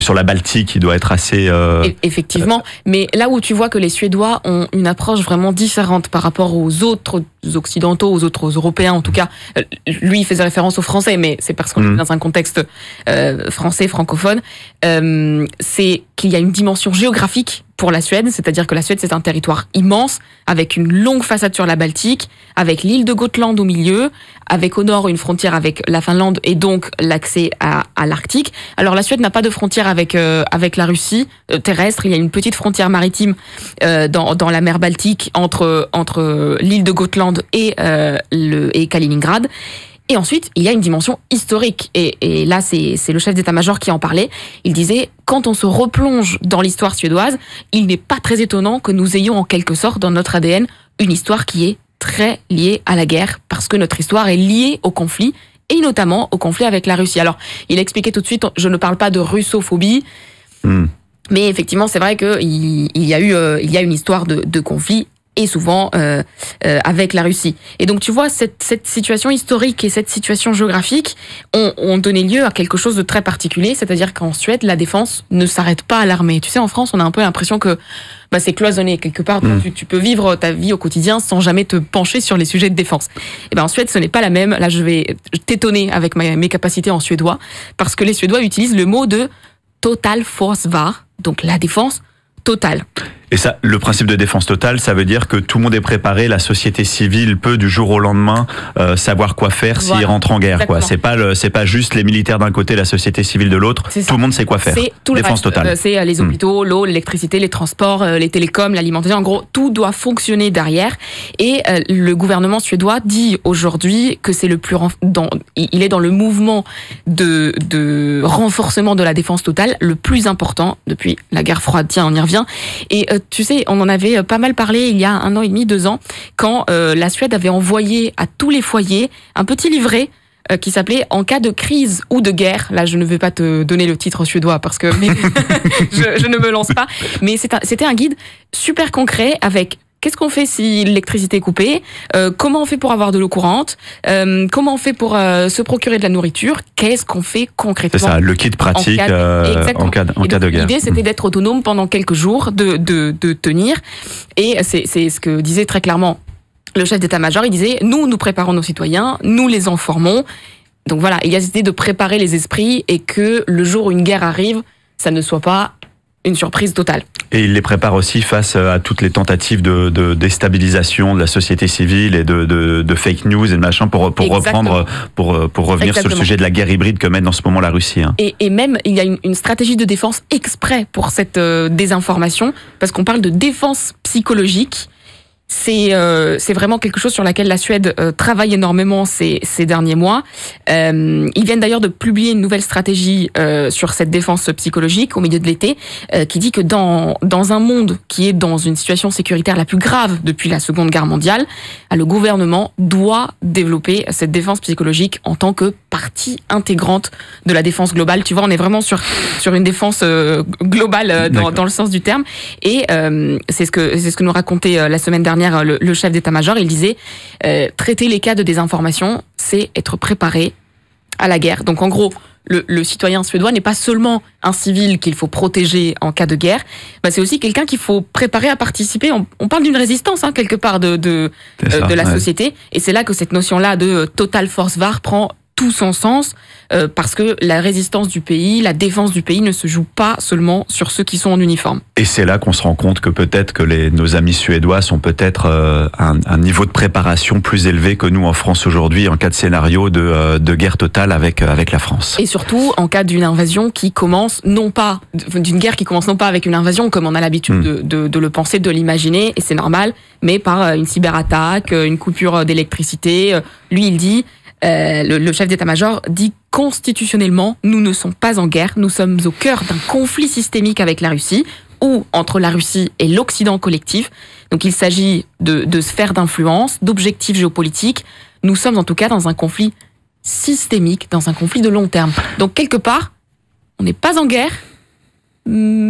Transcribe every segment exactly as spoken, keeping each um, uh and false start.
sur la Baltique, il doit être assez... Euh, Effectivement, mais là où tu vois que les Suédois ont une approche vraiment différente par rapport aux autres occidentaux, aux autres Européens en tout cas, lui il faisait référence aux Français, mais c'est parce qu'on mmh. est dans un contexte euh, français, francophone, euh, c'est qu'il y a une dimension géographique pour la Suède, c'est-à-dire que la Suède c'est un territoire immense, avec une longue façade sur la Baltique, avec l'île de Gotland au milieu, avec au nord une frontière avec la Finlande et donc l'accès à, à l'Arctique. Alors la Suède n'a pas de frontière avec euh, avec la Russie euh, terrestre, il y a une petite frontière maritime euh, dans dans la mer Baltique entre entre l'île de Gotland et euh, le et Kaliningrad. Et ensuite, il y a une dimension historique. Et, et là, c'est, c'est le chef d'état-major qui en parlait. Il disait, quand on se replonge dans l'histoire suédoise, il n'est pas très étonnant que nous ayons en quelque sorte dans notre A D N une histoire qui est très liée à la guerre, parce que notre histoire est liée au conflit, et notamment au conflit avec la Russie. Alors, il expliquait tout de suite, je ne parle pas de russophobie, mmh. mais effectivement, c'est vrai qu'il il y a eu euh, il y a une histoire de, de conflit, et souvent euh, euh, avec la Russie. Et donc tu vois, cette, cette situation historique et cette situation géographique ont, ont donné lieu à quelque chose de très particulier, c'est-à-dire qu'en Suède, la défense ne s'arrête pas à l'armée. Tu sais, en France, on a un peu l'impression que bah, c'est cloisonné quelque part, mmh. tu, tu peux vivre ta vie au quotidien sans jamais te pencher sur les sujets de défense. Et ben en Suède, ce n'est pas la même. Là, je vais t'étonner avec ma, mes capacités en suédois, parce que les Suédois utilisent le mot de totalförsvar, donc la défense totale. Et ça, le principe de défense totale, ça veut dire que tout le monde est préparé, la société civile peut du jour au lendemain euh, savoir quoi faire s'il voilà, rentre en guerre. Exactement. Quoi. C'est pas le, c'est pas juste les militaires d'un côté, la société civile de l'autre. C'est tout ça. Le monde sait quoi faire. C'est tout défense le reste. totale. Euh, c'est les hôpitaux, mmh. l'eau, l'électricité, les transports, euh, les télécoms, l'alimentation. En gros, tout doit fonctionner derrière. Et euh, le gouvernement suédois dit aujourd'hui que c'est le plus renf- dans, il est dans le mouvement de, de renforcement de la défense totale le plus important depuis la guerre froide. Tiens, on y revient. Et euh, tu sais, on en avait pas mal parlé il y a un an et demi, deux ans, quand euh, la Suède avait envoyé à tous les foyers un petit livret euh, qui s'appelait « En cas de crise ou de guerre ». Là, je ne vais pas te donner le titre suédois parce que mais je, je ne me lance pas. Mais c'est un, c'était un guide super concret avec qu'est-ce qu'on fait si l'électricité est coupée, euh, comment on fait pour avoir de l'eau courante, euh, comment on fait pour euh, se procurer de la nourriture, qu'est-ce qu'on fait concrètement. C'est ça, le kit pratique en cas de, euh, en cas de, en cas de guerre. L'idée, c'était d'être autonome pendant quelques jours, de, de, de tenir. Et c'est, c'est ce que disait très clairement le chef d'état-major. Il disait, nous, nous préparons nos citoyens, nous les informons. Donc voilà, il y a cette idée de préparer les esprits et que le jour où une guerre arrive, ça ne soit pas une surprise totale. Et il les prépare aussi face à toutes les tentatives de, de déstabilisation de la société civile et de, de, de fake news et de machin pour, pour reprendre, pour, pour revenir Exactement. Sur le sujet de la guerre hybride que mène en ce moment la Russie. Hein. Et, et même, il y a une, une stratégie de défense exprès pour cette euh, désinformation, parce qu'on parle de défense psychologique. C'est euh, c'est vraiment quelque chose sur laquelle la Suède euh, travaille énormément ces ces derniers mois. Euh, ils viennent d'ailleurs de publier une nouvelle stratégie euh, sur cette défense psychologique au milieu de l'été, euh, qui dit que dans dans un monde qui est dans une situation sécuritaire la plus grave depuis la Seconde Guerre mondiale, le gouvernement doit développer cette défense psychologique en tant que partie intégrante de la défense globale. Tu vois, on est vraiment sur sur une défense euh, globale euh, dans dans le sens du terme. Et euh, c'est ce que c'est ce que nous racontait euh, la semaine dernière Le, le chef d'état-major. Il disait euh, traiter les cas de désinformation, c'est être préparé à la guerre. Donc en gros, le, le citoyen suédois n'est pas seulement un civil qu'il faut protéger en cas de guerre, bah c'est aussi quelqu'un qu'il faut préparer à participer. On, on parle d'une résistance hein, quelque part de de, ça, euh, de la ouais. société, et c'est là que cette notion-là de totalförsvar prend tout son sens, euh, parce que la résistance du pays, la défense du pays ne se joue pas seulement sur ceux qui sont en uniforme. Et c'est là qu'on se rend compte que peut-être que les, nos amis suédois sont peut-être euh, un, un niveau de préparation plus élevé que nous en France aujourd'hui en cas de scénario de, euh, de guerre totale avec, avec la France. Et surtout en cas d'une invasion qui commence non pas, d'une guerre qui commence non pas avec une invasion comme on a l'habitude mmh. de, de, de le penser, de l'imaginer, et c'est normal, mais par une cyberattaque, une coupure d'électricité. Lui, il dit... Euh, le, le chef d'état-major dit constitutionnellement, nous ne sommes pas en guerre, nous sommes au cœur d'un conflit systémique avec la Russie, ou entre la Russie et l'Occident collectif. Donc il s'agit de, de sphères d'influence, d'objectifs géopolitiques. Nous sommes en tout cas dans un conflit systémique, dans un conflit de long terme. Donc quelque part, on n'est pas en guerre,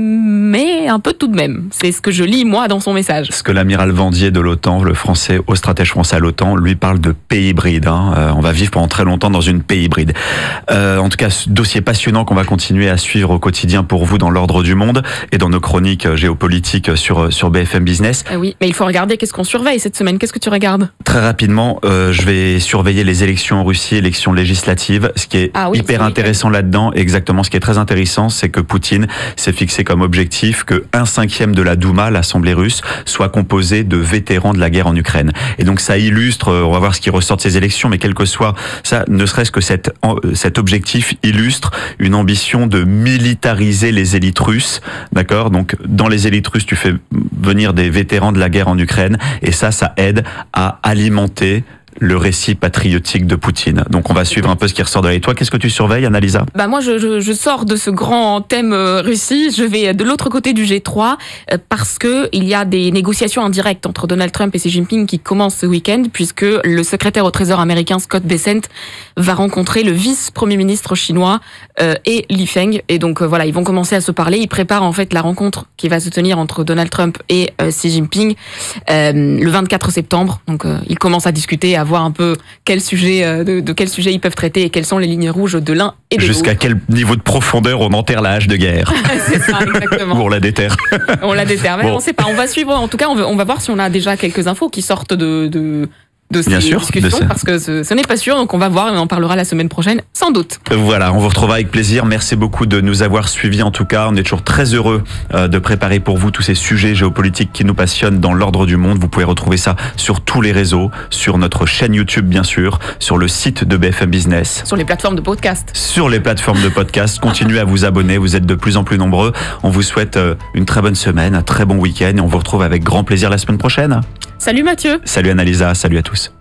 mais un peu tout de même. C'est ce que je lis, moi, dans son message. Ce que l'amiral Vendier de l'OTAN, le français, haut stratège français à l'OTAN, lui parle de paix hybride. Hein. Euh, on va vivre pendant très longtemps dans une paix hybride. Euh, en tout cas, dossier passionnant qu'on va continuer à suivre au quotidien pour vous dans l'ordre du monde et dans nos chroniques géopolitiques sur, sur B F M Business. Euh, oui, mais il faut regarder qu'est-ce qu'on surveille cette semaine. Qu'est-ce que tu regardes ? Très rapidement, euh, je vais surveiller les élections en Russie, élections législatives. Ce qui est ah oui, hyper intéressant là-dedans, exactement, ce qui est très intéressant, c'est que Poutine s'est fixé comme objectif que un cinquième de la Douma, l'Assemblée russe, soit composée de vétérans de la guerre en Ukraine. Et donc ça illustre, on va voir ce qui ressort de ces élections, mais quel que soit ça, ne serait-ce que cette, cet objectif illustre une ambition de militariser les élites russes, d'accord ? Donc dans les élites russes, tu fais venir des vétérans de la guerre en Ukraine, et ça, ça aide à alimenter le récit patriotique de Poutine. Donc on va suivre un peu ce qui ressort de là. Et toi, qu'est-ce que tu surveilles, Annalisa ? Bah moi, je, je, je sors de ce grand thème euh, Russie. Je vais de l'autre côté du G trois euh, parce que il y a des négociations indirectes entre Donald Trump et Xi Jinping qui commencent ce week-end, puisque le secrétaire au Trésor américain Scott Bessent va rencontrer le vice-premier ministre chinois euh, et Li Feng. Et donc euh, voilà, ils vont commencer à se parler. Ils préparent en fait la rencontre qui va se tenir entre Donald Trump et euh, Xi Jinping euh, le vingt-quatre septembre. Donc euh, ils commencent à discuter, à voir un peu quel sujet, de, de quel sujet ils peuvent traiter et quelles sont les lignes rouges de l'un et de l'autre. Jusqu'à quel niveau de profondeur on enterre la hache de guerre. C'est ça, exactement. Ou on la déterre. On la déterre, mais bon. On ne sait pas. On va suivre, en tout cas, on va, on va voir si on a déjà quelques infos qui sortent de... de de ces Bien sûr, discussions, de parce que ce, ce n'est pas sûr, donc on va voir et on en parlera la semaine prochaine, sans doute. Voilà, on vous retrouvera avec plaisir. Merci beaucoup de nous avoir suivis, en tout cas. On est toujours très heureux de préparer pour vous tous ces sujets géopolitiques qui nous passionnent dans l'ordre du monde. Vous pouvez retrouver ça sur tous les réseaux, sur notre chaîne YouTube, bien sûr, sur le site de B F M Business. Sur les plateformes de podcast. Sur les plateformes de podcast. Continuez à vous abonner, vous êtes de plus en plus nombreux. On vous souhaite une très bonne semaine, un très bon week-end et on vous retrouve avec grand plaisir la semaine prochaine. Salut Mathieu. Salut Annalisa, salut à tous.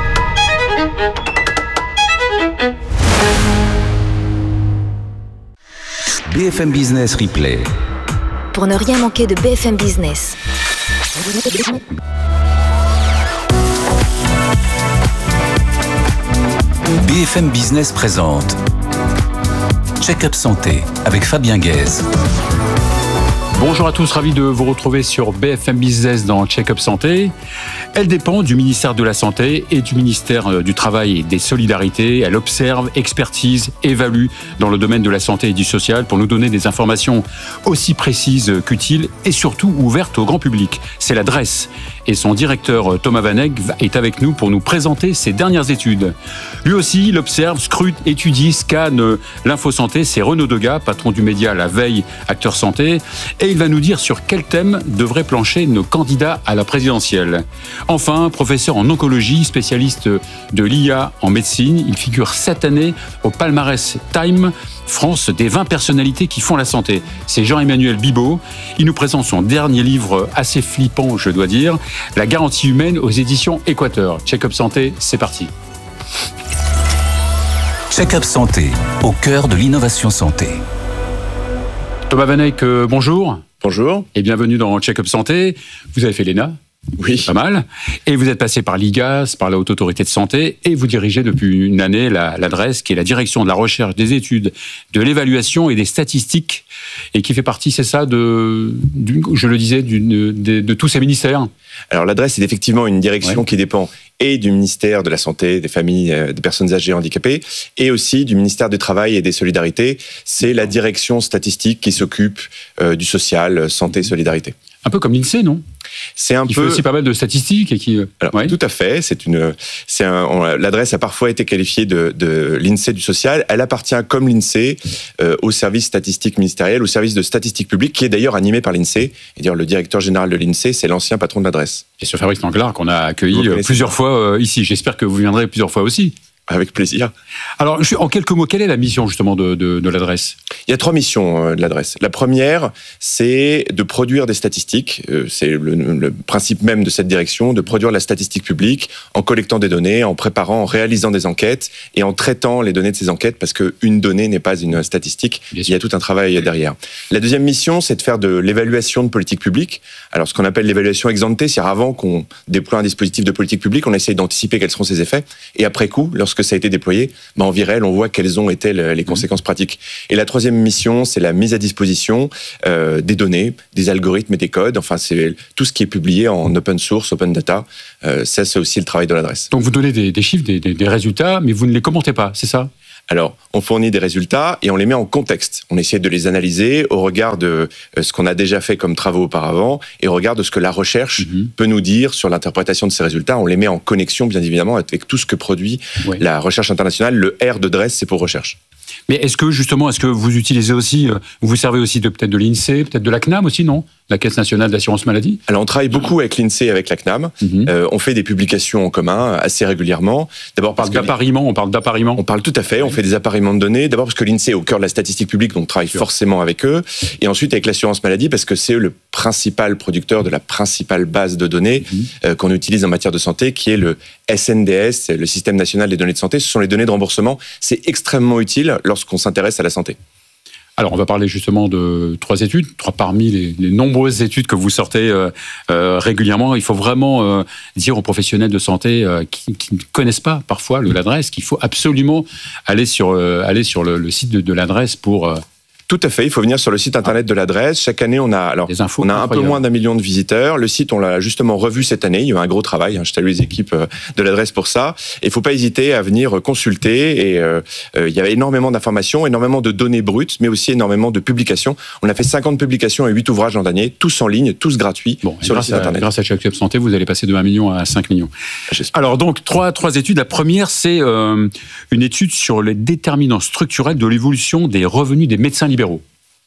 B F M Business Replay. Pour ne rien manquer de B F M Business. B F M Business présente Check-up Santé avec Fabien Guèze. Bonjour à tous, ravi de vous retrouver sur B F M Business dans Check-up Santé. Elle dépend du ministère de la Santé et du ministère du Travail et des Solidarités. Elle observe, expertise, évalue dans le domaine de la santé et du social pour nous donner des informations aussi précises qu'utiles et surtout ouvertes au grand public. C'est la D R E S et son directeur Thomas Vanek est avec nous pour nous présenter ses dernières études. Lui aussi, il observe, scrute, étudie, scanne l'infosanté. C'est Renaud Degas, patron du média La Veille, acteur santé. Et il va nous dire sur quel thème devraient plancher nos candidats à la présidentielle. Enfin, professeur en oncologie, spécialiste de l'I A en médecine, il figure cette année au palmarès Time France des vingt personnalités qui font la santé. C'est Jean-Emmanuel Bibeau. Il nous présente son dernier livre assez flippant, je dois dire, La garantie humaine aux éditions Équateur. Check-up Santé, c'est parti. Check-up Santé, au cœur de l'innovation santé. Thomas Vanek, euh, bonjour. Bonjour. Et bienvenue dans Check-up Santé. Vous avez fait l'E N A ? Oui. Pas mal. Et vous êtes passé par l'I G A S, par la Haute Autorité de Santé, et vous dirigez depuis une année la, la D R E S, qui est la Direction de la Recherche, des Études, de l'Évaluation et des Statistiques, et qui fait partie, c'est ça, de, je le disais, d'une, de, de tous ces ministères. Alors la D R E S est effectivement une direction ouais. qui dépend et du ministère de la Santé, des familles, des personnes âgées et handicapées, et aussi du ministère du Travail et des Solidarités. C'est la direction statistique qui s'occupe euh, du social, santé, solidarité. Un peu comme l'INSEE, non ? C'est un qui peu... fait aussi pas mal de statistiques et qui. Alors, ouais. Tout à fait. C'est une. C'est un. On, la D R E S a parfois été qualifiée de, de l'INSEE du social. Elle appartient, comme l'INSEE, euh, au service statistique ministériel, au service de statistique publique, qui est d'ailleurs animé par l'INSEE. Et d'ailleurs, le directeur général de l'INSEE, c'est l'ancien patron de la D R E S. Et sur Fabrice Danglars, qu'on a accueilli plusieurs fois euh, ici. J'espère que vous viendrez plusieurs fois aussi. Avec plaisir. Alors, en quelques mots, quelle est la mission justement de, de, de la D R E S ? Il y a trois missions de la D R E S. La première, c'est de produire des statistiques. C'est le, le principe même de cette direction, de produire la statistique publique en collectant des données, en préparant, en réalisant des enquêtes et en traitant les données de ces enquêtes, parce qu'une donnée n'est pas une statistique. Bien Il y a tout un travail derrière. La deuxième mission, c'est de faire de l'évaluation de politique publique. Alors, ce qu'on appelle l'évaluation ex ante, c'est-à-dire avant qu'on déploie un dispositif de politique publique, on essaye d'anticiper quels seront ses effets. Et après coup, lorsque lorsque ça a été déployé, ben, en vie réelle, on voit quelles ont été les conséquences pratiques. Et la troisième mission, c'est la mise à disposition euh, des données, des algorithmes et des codes. Enfin, c'est tout ce qui est publié en open source, open data. Euh, ça, c'est aussi le travail de l'adresse. Donc, vous donnez des, des chiffres, des, des, des résultats, mais vous ne les commentez pas, c'est ça ? Alors, on fournit des résultats et on les met en contexte. On essaie de les analyser au regard de ce qu'on a déjà fait comme travaux auparavant et au regard de ce que la recherche mmh. peut nous dire sur l'interprétation de ces résultats. On les met en connexion, bien évidemment, avec tout ce que produit oui. la recherche internationale. Le R de DRESS, c'est pour recherche. Mais est-ce que, justement, est-ce que vous utilisez aussi, vous vous servez aussi de, peut-être de l'INSEE, peut-être de la C N A M aussi, non ? La Caisse nationale d'assurance maladie ? Alors, on travaille beaucoup avec l'INSEE et avec la C N A M. Mm-hmm. Euh, on fait des publications en commun assez régulièrement. D'abord parce on parle d'appariement, on parle d'appariement. On parle tout à fait, on fait des appariements de données. D'abord parce que l'INSEE est au cœur de la statistique publique, donc on travaille Sûr. forcément avec eux. Et ensuite avec l'assurance maladie, parce que c'est le principal producteur de la principale base de données mm-hmm. euh, qu'on utilise en matière de santé, qui est le S N D S, le Système national des données de santé. Ce sont les données de remboursement. C'est extrêmement utile lorsqu'on s'intéresse à la santé. Alors, on va parler justement de trois études, trois parmi les, les nombreuses études que vous sortez euh, euh, régulièrement. Il faut vraiment euh, dire aux professionnels de santé euh, qui, qui ne connaissent pas parfois le, l'adresse qu'il faut absolument aller sur, euh, aller sur le, le site de, de l'adresse pour... Euh, Tout à fait, il faut venir sur le site internet de l'adresse. Chaque année, on a, alors, on a un peu moins d'un million de visiteurs. Le site, on l'a justement revu cette année. Il y a eu un gros travail. Hein. Je salue les équipes de l'adresse pour ça. Et il ne faut pas hésiter à venir consulter. Et euh, euh, il y a énormément d'informations, énormément de données brutes, mais aussi énormément de publications. On a fait cinquante publications et huit ouvrages l'an dernier, tous en ligne, tous gratuits bon, sur le site à, internet. Grâce à Check-up Santé, vous allez passer de un million à cinq millions. J'espère. Alors donc, trois, trois études. La première, c'est euh, une étude sur les déterminants structurels de l'évolution des revenus des médecins libéraux.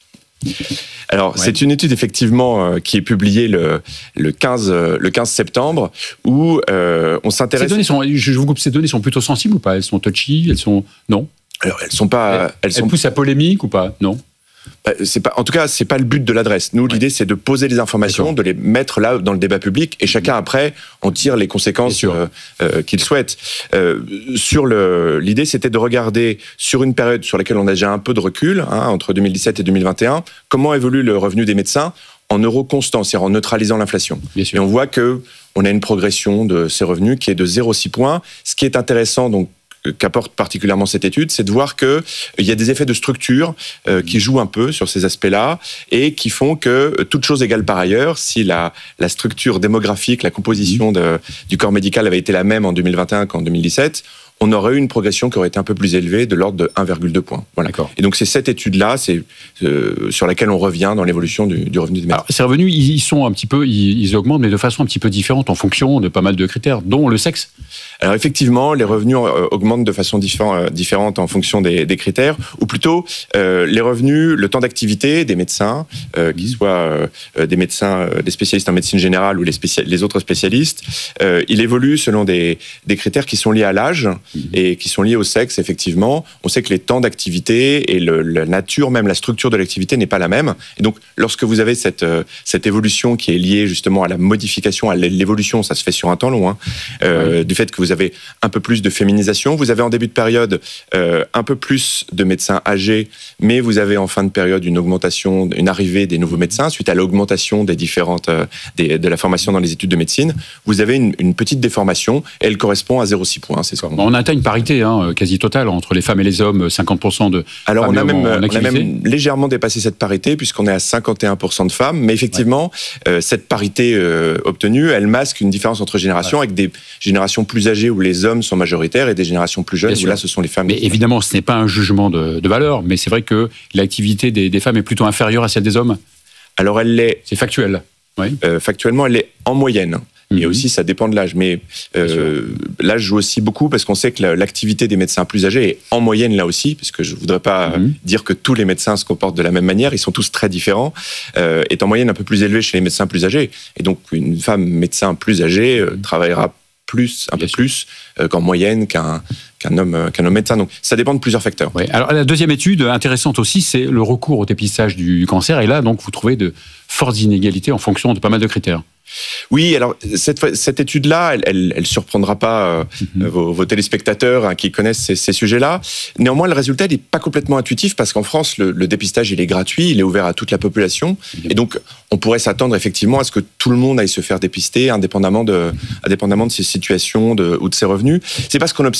Alors, ouais. c'est une étude effectivement euh, qui est publiée le, le, quinze, euh, le quinze septembre où euh, on s'intéresse... Ces données sont, je vous coupe, ces données sont plutôt sensibles ou pas ? Elles sont touchy ? Elles sont... Non ? Alors, elles sont pas... Elles, elles, sont... elles poussent à polémique ou pas ? Non ? C'est pas, en tout cas, c'est pas le but de l'adresse. Nous, ouais. l'idée, c'est de poser les informations, D'accord. de les mettre là dans le débat public, et chacun après, on tire les conséquences euh, euh, qu'il souhaite. Euh, sur le, l'idée, c'était de regarder sur une période sur laquelle on a déjà un peu de recul, hein, entre deux mille dix-sept et deux mille vingt et un, comment évolue le revenu des médecins en euros constants, c'est-à-dire en neutralisant l'inflation. Et on voit que on a une progression de ces revenus qui est de zéro virgule six points. Ce qui est intéressant, donc, qu'apporte particulièrement cette étude, c'est de voir qu'il y a des effets de structure euh, qui jouent un peu sur ces aspects-là et qui font que, toute chose égale par ailleurs, si la, la structure démographique, la composition de, du corps médical avait été la même en deux mille vingt et un qu'en deux mille dix-sept, on aurait eu une progression qui aurait été un peu plus élevée, de l'ordre de un virgule deux points. Voilà. D'accord. Et donc c'est cette étude-là, c'est euh, sur laquelle on revient dans l'évolution du, du revenu des médecins. Alors, ces revenus, ils sont un petit peu, ils, ils augmentent, mais de façon un petit peu différente en fonction de pas mal de critères, dont le sexe. Alors effectivement, les revenus euh, augmentent de façon diffé- euh, différente en fonction des, des critères, ou plutôt euh, les revenus, le temps d'activité des médecins, euh, qu'ils soient euh, des médecins, euh, des spécialistes en médecine générale ou les, spécial- les autres spécialistes, euh, il évolue selon des, des critères qui sont liés à l'âge et qui sont liés au sexe, effectivement. On sait que les temps d'activité et le, la nature, même la structure de l'activité n'est pas la même. Et donc, lorsque vous avez cette, euh, cette évolution qui est liée justement à la modification, à l'évolution, ça se fait sur un temps long, hein, euh, oui. du fait que vous avez un peu plus de féminisation, vous avez en début de période euh, un peu plus de médecins âgés, mais vous avez en fin de période une augmentation, une arrivée des nouveaux médecins suite à l'augmentation des différentes, euh, des, de la formation dans les études de médecine. Vous avez une, une petite déformation et elle correspond à zéro virgule six points. C'est ça. On atteint une parité hein, quasi totale entre les femmes et les hommes, cinquante pour cent de Alors femmes on a, même, en, en on a même légèrement dépassé cette parité puisqu'on est à cinquante et un pour cent de femmes, mais effectivement, ouais. euh, cette parité euh, obtenue, elle masque une différence entre générations, ouais. avec des générations plus âgées où les hommes sont majoritaires et des générations plus jeunes Bien où sûr. Là ce sont les femmes. Mais évidemment, ce n'est pas un jugement de, de valeur, mais c'est vrai que l'activité des, des femmes est plutôt inférieure à celle des hommes. Alors elle l'est. C'est factuel. Oui. Euh, factuellement, elle est en moyenne. Et aussi, ça dépend de l'âge. Mais euh, l'âge joue aussi beaucoup parce qu'on sait que l'activité des médecins plus âgés est en moyenne là aussi, parce que je ne voudrais pas mm-hmm. dire que tous les médecins se comportent de la même manière. Ils sont tous très différents. Euh, est en moyenne un peu plus élevée chez les médecins plus âgés. Et donc, une femme médecin plus âgée euh, travaillera plus, un Bien peu sûr. plus euh, qu'en moyenne qu'un, qu'un, homme, qu'un homme médecin. Donc, ça dépend de plusieurs facteurs. Oui. Alors, la deuxième étude intéressante aussi, c'est le recours au dépistage du cancer. Et là, donc, vous trouvez de fortes inégalités en fonction de pas mal de critères. Oui, alors cette, cette étude-là, elle, elle, elle surprendra pas euh, mm-hmm. vos, vos téléspectateurs hein, qui connaissent ces, ces sujets-là. Néanmoins, le résultat, il n'est pas complètement intuitif parce qu'en France, le, le dépistage, il est gratuit, il est ouvert à toute la population. Mm-hmm. Et donc, on pourrait s'attendre effectivement à ce que tout le monde aille se faire dépister, indépendamment de, indépendamment de ses situations de, ou de ses revenus. C'est pas ce qu'on observe en pratique.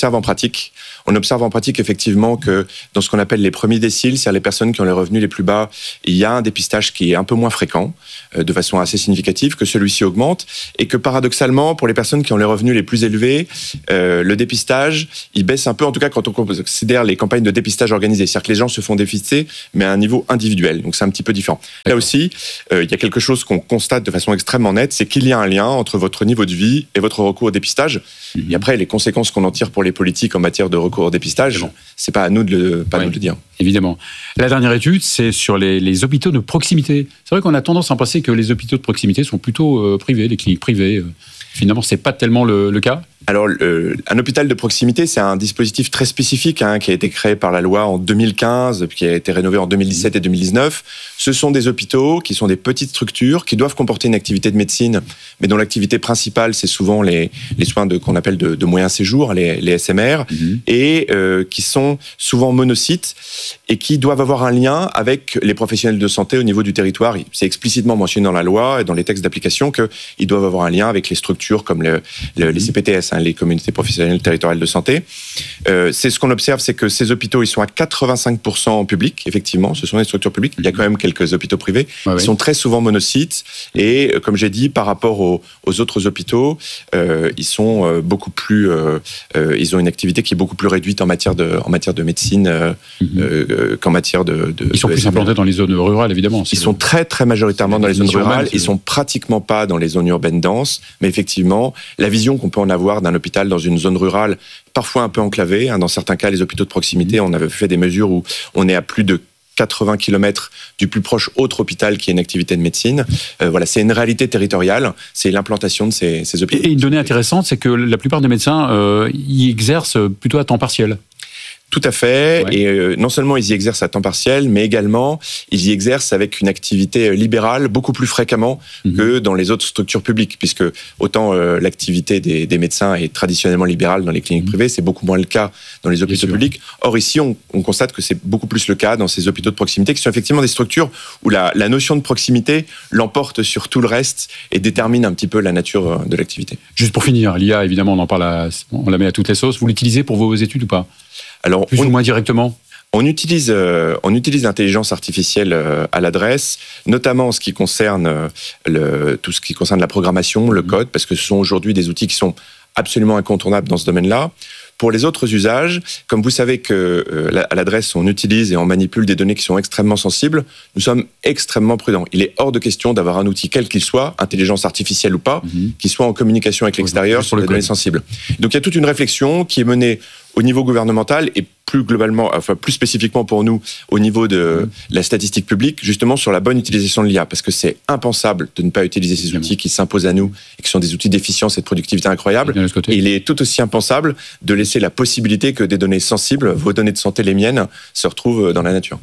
pratique. On observe en pratique effectivement que dans ce qu'on appelle les premiers déciles, c'est-à-dire les personnes qui ont les revenus les plus bas, il y a un dépistage qui est un peu moins fréquent, euh, de façon assez significative, que celui-ci augmente, et que paradoxalement, pour les personnes qui ont les revenus les plus élevés, euh, le dépistage, il baisse un peu, en tout cas quand on considère les campagnes de dépistage organisées. C'est-à-dire que les gens se font dépister, mais à un niveau individuel. Donc c'est un petit peu différent. Là aussi, euh, il y a quelque chose qu'on constate de façon extrêmement nette, c'est qu'il y a un lien entre votre niveau de vie et votre recours au dépistage. Mmh. Et après, les conséquences qu'on en tire pour les politiques en matière de recours au dépistage, bon. c'est pas à nous de le, pas ouais, nous de le dire. Évidemment. La dernière étude, c'est sur les, les hôpitaux de proximité. C'est vrai qu'on a tendance à penser que les hôpitaux de proximité sont plutôt euh, privés, les cliniques privées. Euh, finalement, c'est pas tellement le, le cas. Alors, euh, un hôpital de proximité, c'est un dispositif très spécifique hein, qui a été créé par la loi en deux mille quinze, puis qui a été rénové en deux mille dix-sept et deux mille dix-neuf. Ce sont des hôpitaux qui sont des petites structures qui doivent comporter une activité de médecine, mais dont l'activité principale, c'est souvent les, les soins de, qu'on appelle de, de moyen séjour, les, les S M R, mmh. et euh, qui sont souvent monocytes et qui doivent avoir un lien avec les professionnels de santé au niveau du territoire. C'est explicitement mentionné dans la loi et dans les textes d'application qu'ils doivent avoir un lien avec les structures comme le, le, les C P T S, hein, les communautés professionnelles territoriales de santé. Euh, c'est ce qu'on observe, c'est que ces hôpitaux, ils sont à quatre-vingt-cinq pour cent publics, effectivement, ce sont des structures publiques. Il y a quand même quelques hôpitaux privés. Ah oui. Ils sont très souvent monocytes et, euh, comme j'ai dit, par rapport aux, aux autres hôpitaux, euh, ils sont euh, beaucoup plus, euh, euh, ils ont une activité qui est beaucoup plus réduite en matière de, en matière de médecine euh, mm-hmm. euh, qu'en matière de, de Ils sont de plus implantés dans les zones rurales, évidemment. Ils sont très, très majoritairement dans les zones rurales. Urbaine, ils sont pratiquement pas dans les zones urbaines denses, mais effectivement, la vision qu'on peut en avoir d'un hôpital dans une zone rurale, parfois un peu enclavée. Hein, dans certains cas, les hôpitaux de proximité, on avait fait des mesures où on est à plus de quatre-vingts kilomètres du plus proche autre hôpital qui est une activité de médecine. Euh, voilà, c'est une réalité territoriale, c'est l'implantation de ces, ces hôpitaux. Et une donnée intéressante, c'est que la plupart des médecins euh, y exercent plutôt à temps partiel. Tout à fait, ouais. et euh, non seulement ils y exercent à temps partiel, mais également ils y exercent avec une activité libérale beaucoup plus fréquemment mmh. que dans les autres structures publiques, puisque autant euh, l'activité des, des médecins est traditionnellement libérale dans les cliniques mmh. privées, c'est beaucoup moins le cas dans les hôpitaux publics. Or ici, on, on constate que c'est beaucoup plus le cas dans ces hôpitaux de proximité, qui sont effectivement des structures où la, la notion de proximité l'emporte sur tout le reste et détermine un petit peu la nature de l'activité. Juste pour finir, l'I A, évidemment, on en parle, à, on la met à toutes les sauces. Vous l'utilisez pour vos études ou pas ? Alors, plus on, ou moins directement. On utilise, euh, on utilise l'intelligence artificielle euh, à l'adresse, notamment en ce qui concerne euh, le, tout ce qui concerne la programmation, le code, parce que ce sont aujourd'hui des outils qui sont absolument incontournables dans ce domaine-là. Pour les autres usages, comme vous savez que euh, à l'adresse, on utilise et on manipule des données qui sont extrêmement sensibles, nous sommes extrêmement prudents. Il est hors de question d'avoir un outil quel qu'il soit, intelligence artificielle ou pas, mm-hmm. qui soit en communication avec l'extérieur sur les données sensibles. Donc il y a toute une réflexion qui est menée au niveau gouvernemental et plus globalement, enfin plus spécifiquement pour nous, au niveau de la statistique publique, justement sur la bonne utilisation de l'I A, parce que c'est impensable de ne pas utiliser ces outils qui s'imposent à nous et qui sont des outils d'efficience et de productivité incroyables. Et il est tout aussi impensable de laisser la possibilité que des données sensibles, vos données de santé, les miennes, se retrouvent dans la nature.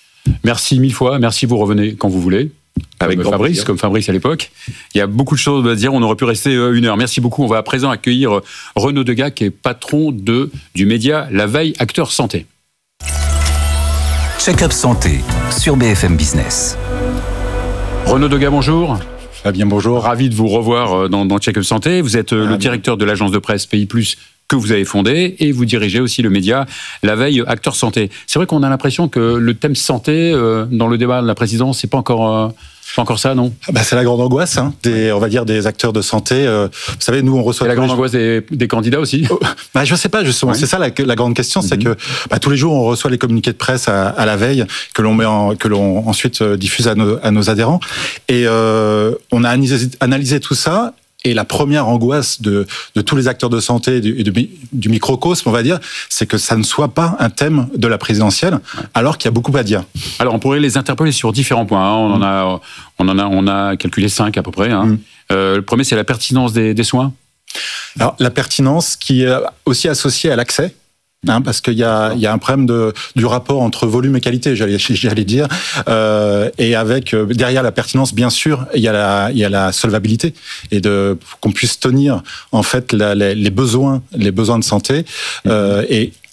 Merci mille fois, merci, vous revenez quand vous voulez. Avec comme Fabrice, plaisir. Comme Fabrice à l'époque. Il y a beaucoup de choses à dire, on aurait pu rester une heure. Merci beaucoup. On va à présent accueillir Renaud Degas, qui est patron de, du média La Veille Acteur Santé. Check-up Santé sur B F M Business. Renaud Degas, bonjour. Fabien, bonjour. Ravi de vous revoir dans, dans Check-up Santé. Vous êtes ah, le directeur de l'agence de presse Pays Plus que vous avez fondé, et vous dirigez aussi le média La Veille Acteur Santé. C'est vrai qu'on a l'impression que le thème santé, euh, dans le débat de la présidence, c'est pas encore... Euh, Pas encore ça, non ? Bah, c'est la grande angoisse, hein, des, on va dire, des acteurs de santé. Euh, vous savez, nous, on reçoit... Et la grande angoisse des, des candidats aussi ? oh, bah, Je sais pas, justement. Ouais. C'est ça la, la grande question, mm-hmm. c'est que bah, tous les jours, on reçoit les communiqués de presse à, à la veille, que l'on met en, que l'on ensuite diffuse à nos, à nos adhérents. Et euh, on a analysé, analysé tout ça. Et la première angoisse de, de tous les acteurs de santé et du, du, du microcosme, on va dire, c'est que ça ne soit pas un thème de la présidentielle, alors qu'il y a beaucoup à dire. Alors, on pourrait les interpeller sur différents points. Hein. On, mmh. en a, on, en a, on a calculé cinq à peu près. Hein. Mmh. Euh, le premier, c'est la pertinence des, des soins. Alors, la pertinence qui est aussi associée à l'accès. Hein, parce qu'il y a, il y a un problème de, du rapport entre volume et qualité, j'allais, j'allais dire, euh, et avec derrière la pertinence, bien sûr, il y a la, il y a la solvabilité et de qu'on puisse tenir en fait la, les, les besoins, les besoins de santé, euh, et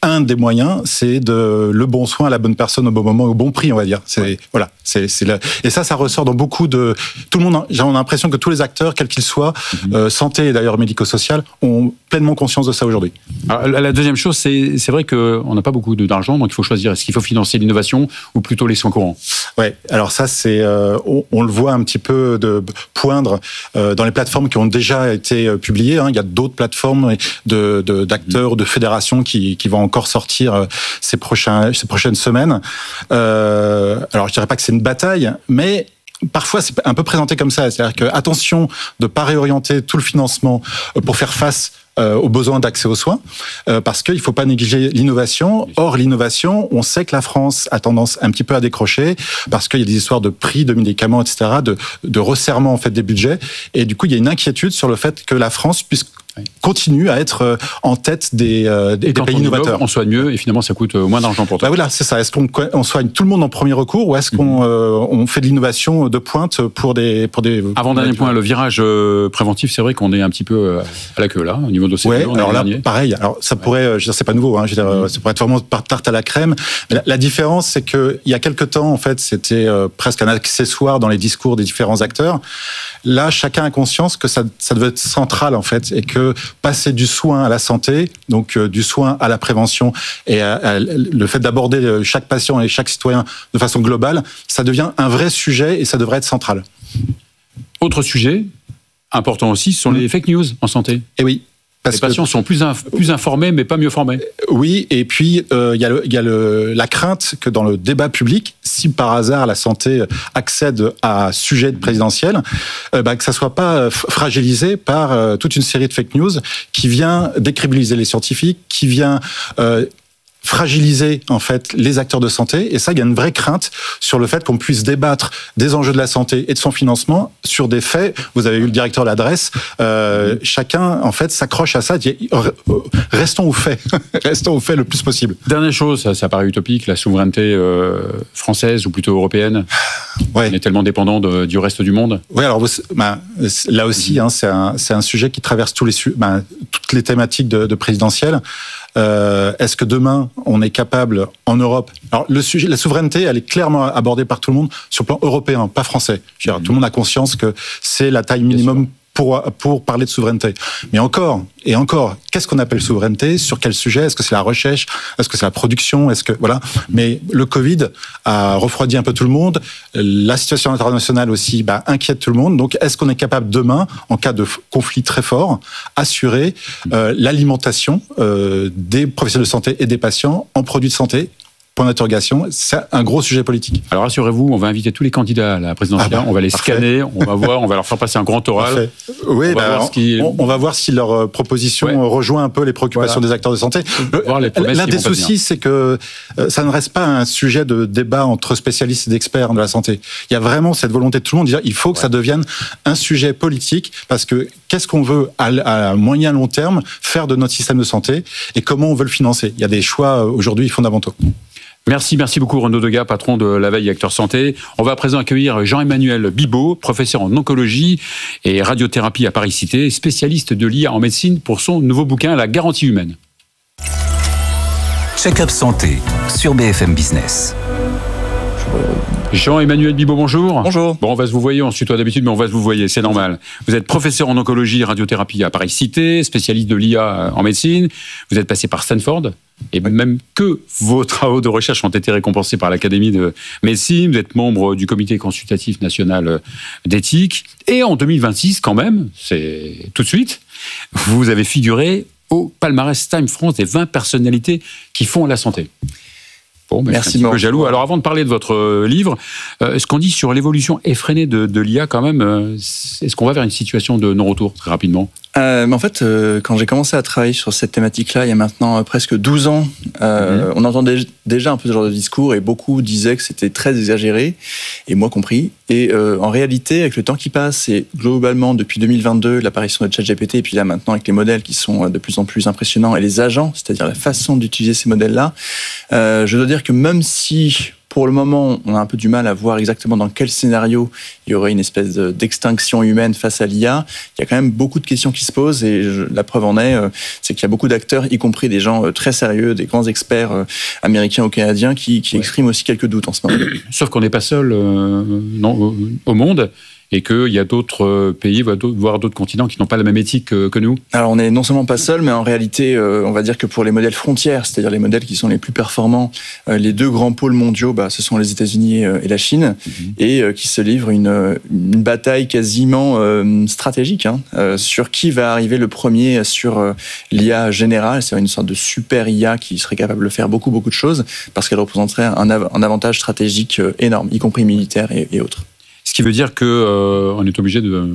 un des moyens, c'est de le bon soin à la bonne personne au bon moment, au bon prix, on va dire. C'est ouais. voilà, c'est c'est le, et ça, ça ressort dans beaucoup de tout le monde. J'ai l'impression que tous les acteurs, quels qu'ils soient, mm-hmm. euh, santé et d'ailleurs médico-social, ont pleinement conscience de ça aujourd'hui. Alors, la deuxième chose, c'est c'est vrai que on n'a pas beaucoup d'argent, donc il faut choisir. Est-ce qu'il faut financer l'innovation ou plutôt les soins courants? Ouais. Alors ça, c'est euh, on, on le voit un petit peu de poindre euh, dans les plateformes qui ont déjà été publiées. Hein. Il y a d'autres plateformes de, de d'acteurs, de fédérations qui qui vont encore sortir ces prochains ces prochaines semaines. Euh, alors je dirais pas que c'est une bataille, mais parfois c'est un peu présenté comme ça, c'est-à-dire que attention de pas réorienter tout le financement pour faire face Euh, aux besoins d'accès aux soins, euh, parce qu'il ne faut pas négliger l'innovation. Or, l'innovation, on sait que la France a tendance un petit peu à décrocher, parce qu'il y a des histoires de prix de médicaments, et cetera, de, de resserrement en fait des budgets, et du coup, il y a une inquiétude sur le fait que la France puisse continue à être en tête des, euh, des pays innovateurs. On soigne mieux et finalement ça coûte moins d'argent pour toi. Bah voilà, c'est ça. Est-ce qu'on on soigne tout le monde en premier recours ou est-ce qu'on euh, on fait de l'innovation de pointe pour des pour des. Avant dernier point, le virage euh, préventif, c'est vrai qu'on est un petit peu à la queue là au niveau de l'O C D E. Ouais, alors là, pareil. Alors ça pourrait, je veux dire, c'est pas nouveau. Hein, je veux dire, mmh. ça pourrait être vraiment par tarte à la crème. Mais la, la différence, c'est que il y a quelque temps, en fait, c'était euh, presque un accessoire dans les discours des différents acteurs. Là, chacun a conscience que ça, ça devait être central, en fait, et que passer du soin à la santé, donc euh, du soin à la prévention, et à, à, le fait d'aborder chaque patient et chaque citoyen de façon globale, ça devient un vrai sujet et ça devrait être central. Autre sujet important aussi, ce sont mmh. les fake news en santé. Et oui. Parce les patients que, sont plus, inf, plus informés, mais pas mieux formés. Oui, et puis il euh, y a, le, y a le, la crainte que dans le débat public, si par hasard la santé accède à sujet présidentiel, euh, bah, que ça soit pas fragilisé par euh, toute une série de fake news qui vient décrédibiliser les scientifiques, qui vient euh, fragiliser en fait les acteurs de santé, et ça il y a une vraie crainte sur le fait qu'on puisse débattre des enjeux de la santé et de son financement sur des faits. Vous avez eu le directeur de l'adresse, euh, chacun en fait s'accroche à ça, dit restons aux faits, restons aux faits le plus possible. Dernière chose, ça, ça paraît utopique, la souveraineté euh, française ou plutôt européenne. Ouais. On est tellement dépendant de, du reste du monde. Oui, alors vous, bah, là aussi, hein, c'est un c'est un sujet qui traverse tous les bah, toutes les thématiques de, de présidentielles. Euh, est-ce que demain on est capable en Europe? Alors le sujet, la souveraineté, elle est clairement abordée par tout le monde sur le plan européen, pas français. Je veux dire, mmh. Tout le monde a conscience que c'est la taille minimum pour pour parler de souveraineté. Mais encore et encore, qu'est-ce qu'on appelle souveraineté? Sur quel sujet? Est-ce que c'est la recherche? Est-ce que c'est la production? Est-ce que voilà? Mais le Covid a refroidi un peu tout le monde. La situation internationale aussi, bah, inquiète tout le monde. Donc, est-ce qu'on est capable demain, en cas de conflit très fort, assurer euh, l'alimentation euh, des professionnels de santé et des patients en produits de santé? Point d'interrogation, c'est un gros sujet politique. Alors rassurez-vous, on va inviter tous les candidats à la présidentielle, ah bah, on va les parfait. scanner, on va voir, on va leur faire passer un grand oral. Parfait. Oui, on, bah, va voir on, on, on va voir si leur proposition ouais. rejoint un peu les préoccupations voilà. des acteurs de santé. Le, l'un des soucis, c'est que euh, ça ne reste pas un sujet de débat entre spécialistes et d'experts de la santé. Il y a vraiment cette volonté de tout le monde de dire il faut que ouais. ça devienne un sujet politique, parce que qu'est-ce qu'on veut à, à moyen long terme faire de notre système de santé et comment on veut le financer. Il y a des choix aujourd'hui fondamentaux. Merci, merci beaucoup Renaud Degas, patron de La Veille Acteur Santé. On va à présent accueillir Jean-Emmanuel Bibaud, professeur en oncologie et radiothérapie à Paris-Cité, spécialiste de l'I A en médecine pour son nouveau bouquin La garantie humaine. Check-up Santé sur B F M Business. Jean-Emmanuel Bibaud, bonjour. Bonjour. Bon, on va se vous voyer, on se tutoie d'habitude, mais on va se vous voyer, c'est normal. Vous êtes professeur en oncologie et radiothérapie à Paris-Cité, spécialiste de l'I A en médecine. Vous êtes passé par Stanford, et oui. même que vos travaux de recherche ont été récompensés par l'Académie de médecine. Vous êtes membre du Comité consultatif national d'éthique. Et en deux mille vingt-six, quand même, c'est tout de suite, vous avez figuré au palmarès Time France des vingt personnalités qui font la santé. Bon, ben, merci, je suis un petit peu jaloux. Alors, avant de parler de votre livre, euh, ce qu'on dit sur l'évolution effrénée de, de l'I A, quand même, euh, est-ce qu'on va vers une situation de non-retour, très rapidement ? Euh, mais en fait, euh, quand j'ai commencé à travailler sur cette thématique-là, il y a maintenant euh, presque douze ans, euh, mmh. on entendait déjà un peu ce genre de discours et beaucoup disaient que c'était très exagéré, et moi compris. Et euh, en réalité, avec le temps qui passe, et globalement depuis deux mille vingt-deux, l'apparition de ChatGPT, et puis là maintenant avec les modèles qui sont de plus en plus impressionnants, et les agents, c'est-à-dire la façon d'utiliser ces modèles-là, euh, je dois dire que même si pour le moment, on a un peu du mal à voir exactement dans quel scénario il y aurait une espèce de, d'extinction humaine face à l'I A. Il y a quand même beaucoup de questions qui se posent et je, la preuve en est, euh, c'est qu'il y a beaucoup d'acteurs, y compris des gens euh, très sérieux, des grands experts euh, américains ou canadiens qui, qui ouais. expriment aussi quelques doutes en ce moment. Sauf qu'on n'est pas seul euh, non, au, au monde. Et qu'il y a d'autres pays, voire d'autres continents qui n'ont pas la même éthique que, que nous. Alors on n'est non seulement pas seul, mais en réalité, euh, on va dire que pour les modèles frontières, c'est-à-dire les modèles qui sont les plus performants, euh, les deux grands pôles mondiaux, bah, ce sont les États-Unis et, euh, et la Chine, mm-hmm. et euh, qui se livrent une, une bataille quasiment euh, stratégique hein, euh, sur qui va arriver le premier sur euh, l'I A générale, c'est une sorte de super I A qui serait capable de faire beaucoup, beaucoup de choses, parce qu'elle représenterait un, av- un avantage stratégique euh, énorme, y compris militaire et, et autres. Ce qui veut dire qu'on euh, est obligé de,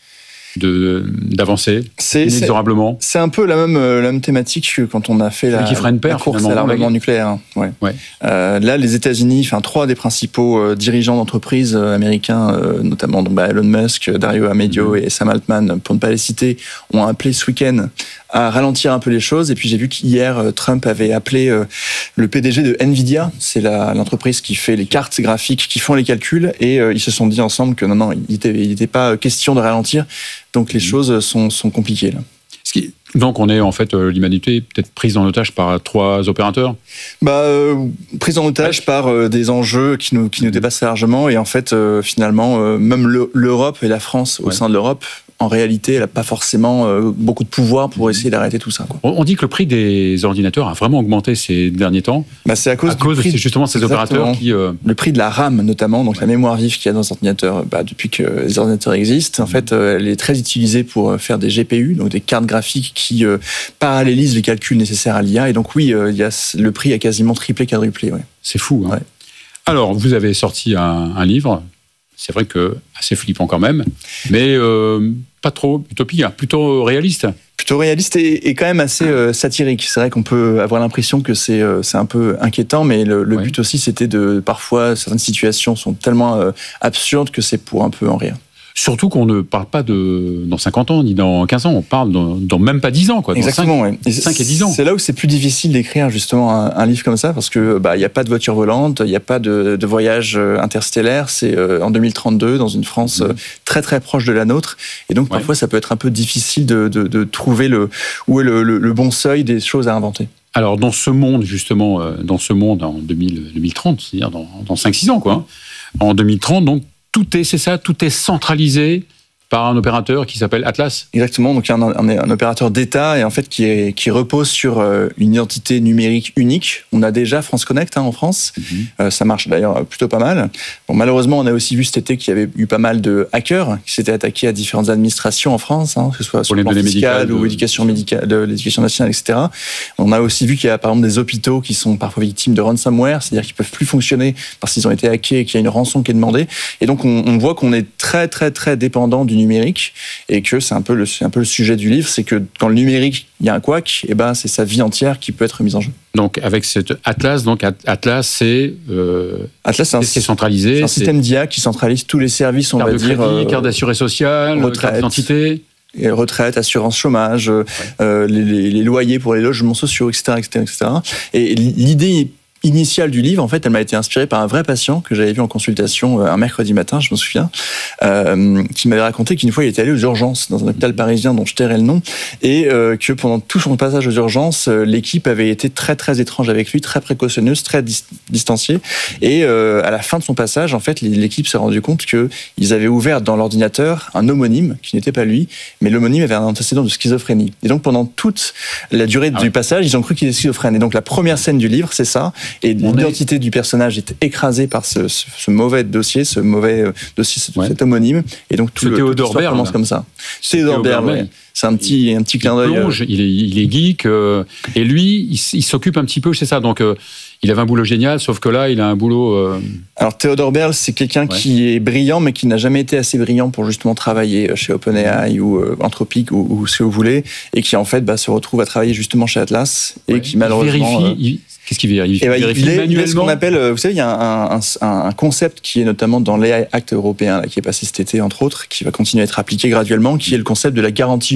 de, d'avancer c'est, inexorablement. C'est, c'est un peu la même, la même thématique que quand on a fait la, la course à l'armement nucléaire. Hein. Ouais. Ouais. Euh, là, les États-Unis, enfin trois des principaux euh, dirigeants d'entreprises euh, américains, euh, notamment donc, bah, Elon Musk, Dario Amedeo mmh. et Sam Altman, pour ne pas les citer, ont appelé ce week-end à ralentir un peu les choses. Et puis j'ai vu qu'hier, Trump avait appelé euh, le P D G de Nvidia, c'est la, l'entreprise qui fait les cartes graphiques, qui font les calculs, et euh, ils se sont dit ensemble que non, non, il n'était il était pas question de ralentir. Donc les mmh. choses sont, sont compliquées là. Ce qui, donc on est en fait euh, l'humanité peut-être prise en otage par trois opérateurs. Bah euh, prise en otage ouais. par euh, des enjeux qui nous qui nous dépassent largement et en fait euh, finalement euh, même le, l'Europe et la France au ouais. sein de l'Europe. En réalité, elle n'a pas forcément euh, beaucoup de pouvoir pour essayer d'arrêter tout ça. Quoi. On dit que le prix des ordinateurs a vraiment augmenté ces derniers temps. Bah, c'est à cause, à cause prix de justement ces opérateurs qui... Euh... Le prix de la RAM, notamment, donc ouais. la mémoire vive qu'il y a dans les ordinateurs, bah, depuis que les ordinateurs existent, en fait, euh, elle est très utilisée pour faire des G P U, donc des cartes graphiques qui euh, parallélisent les calculs nécessaires à l'I A. Et donc oui, euh, il y a, le prix a quasiment triplé, quadruplé. Ouais. C'est fou. Hein. Ouais. Alors, vous avez sorti un, un livre, c'est vrai que assez flippant quand même, mais... Euh, pas trop utopique, plutôt réaliste. Plutôt réaliste et, et quand même assez euh, satirique. C'est vrai qu'on peut avoir l'impression que c'est, euh, c'est un peu inquiétant, mais le, le ouais. but aussi, c'était de... Parfois, certaines situations sont tellement euh, absurdes que c'est pour un peu en rire. Surtout qu'on ne parle pas de dans cinquante ans, ni dans quinze ans, on parle dans, dans même pas dix ans. Quoi, exactement, dans cinq, ouais. cinq et dix ans. C'est là où c'est plus difficile d'écrire justement un, un livre comme ça, parce que bah, y a pas de voiture volante, il n'y a pas de, de voyage interstellaire, c'est euh, en deux mille trente-deux, dans une France mmh. très très proche de la nôtre, et donc parfois ouais. ça peut être un peu difficile de, de, de trouver le, où est le, le, le bon seuil des choses à inventer. Alors dans ce monde, justement, euh, dans ce monde en deux mille, deux mille trente, c'est-à-dire dans, dans cinq six ans, quoi, hein, en deux mille trente, donc, Tout est, c'est ça, tout est centralisé par un opérateur qui s'appelle Atlas. Exactement, donc il y a un, un, un opérateur d'État et en fait qui, est, qui repose sur euh, une identité numérique unique. On a déjà France Connect hein, en France, mm-hmm. euh, ça marche d'ailleurs plutôt pas mal. Bon, malheureusement, on a aussi vu cet été qu'il y avait eu pas mal de hackers qui s'étaient attaqués à différentes administrations en France, hein, que ce soit sur le plan fiscal ou l'éducation médicale, de l'éducation nationale, et cetera. On a aussi vu qu'il y a par exemple des hôpitaux qui sont parfois victimes de ransomware, c'est-à-dire qu'ils peuvent plus fonctionner parce qu'ils ont été hackés et qu'il y a une rançon qui est demandée. Et donc on, on voit qu'on est très très très dépendant du numérique et que c'est un peu le, c'est un peu le sujet du livre, c'est que quand le numérique, il y a un couac, et ben c'est sa vie entière qui peut être mise en jeu. Donc avec cet Atlas, donc Atlas c'est euh, Atlas c'est, un, c'est centralisé, c'est un système d'I A qui centralise tous les services, on carte va de dire, crédit, euh, carte d'assurance sociale, retraite, carte d'identité. Et retraite, assurance chômage, ouais. euh, les, les, les loyers pour les logements sociaux, et cetera, et cetera, et cetera. Et l'idée initiale du livre, en fait, elle m'a été inspirée par un vrai patient que j'avais vu en consultation un mercredi matin, je me souviens, euh, qui m'avait raconté qu'une fois il était allé aux urgences dans un hôpital parisien dont je tairai le nom, et euh, que pendant tout son passage aux urgences, euh, l'équipe avait été très très étrange avec lui, très précautionneuse, très dis- distanciée, et euh, à la fin de son passage, en fait, l'équipe s'est rendu compte que ils avaient ouvert dans l'ordinateur un homonyme qui n'était pas lui, mais l'homonyme avait un antécédent de schizophrénie. Et donc pendant toute la durée ah du ouais. passage, ils ont cru qu'il était schizophrène. Et donc la première scène du livre, c'est ça. Et l'identité est... du personnage est écrasée par ce, ce, ce mauvais dossier, ce mauvais dossier, ouais. cet homonyme. Et donc tout ce le Théodore tout commence comme ça. Théodore Berle, ouais. C'est un petit, un petit clin d'œil. Plonge, il, est, il est geek, euh, et lui, il, il s'occupe un petit peu, c'est ça. Donc, euh, il avait un boulot génial, sauf que là, il a un boulot... Euh... Alors, Théodore Berle, c'est quelqu'un ouais. qui est brillant, mais qui n'a jamais été assez brillant pour justement travailler chez OpenAI ou euh, Anthropic ou, ou ce que vous voulez, et qui, en fait, bah, se retrouve à travailler justement chez Atlas, et ouais. qui malheureusement... Il vérifie... Euh, il... Qu'est-ce qu'il vérifie, il vérifie il est, manuellement. Il est ce qu'on appelle, vous savez, il y a un, un, un concept qui est notamment dans l'A I Act européen, là, qui est passé cet été, entre autres, qui va continuer à être appliqué graduellement, qui est le concept de la garantie humaine.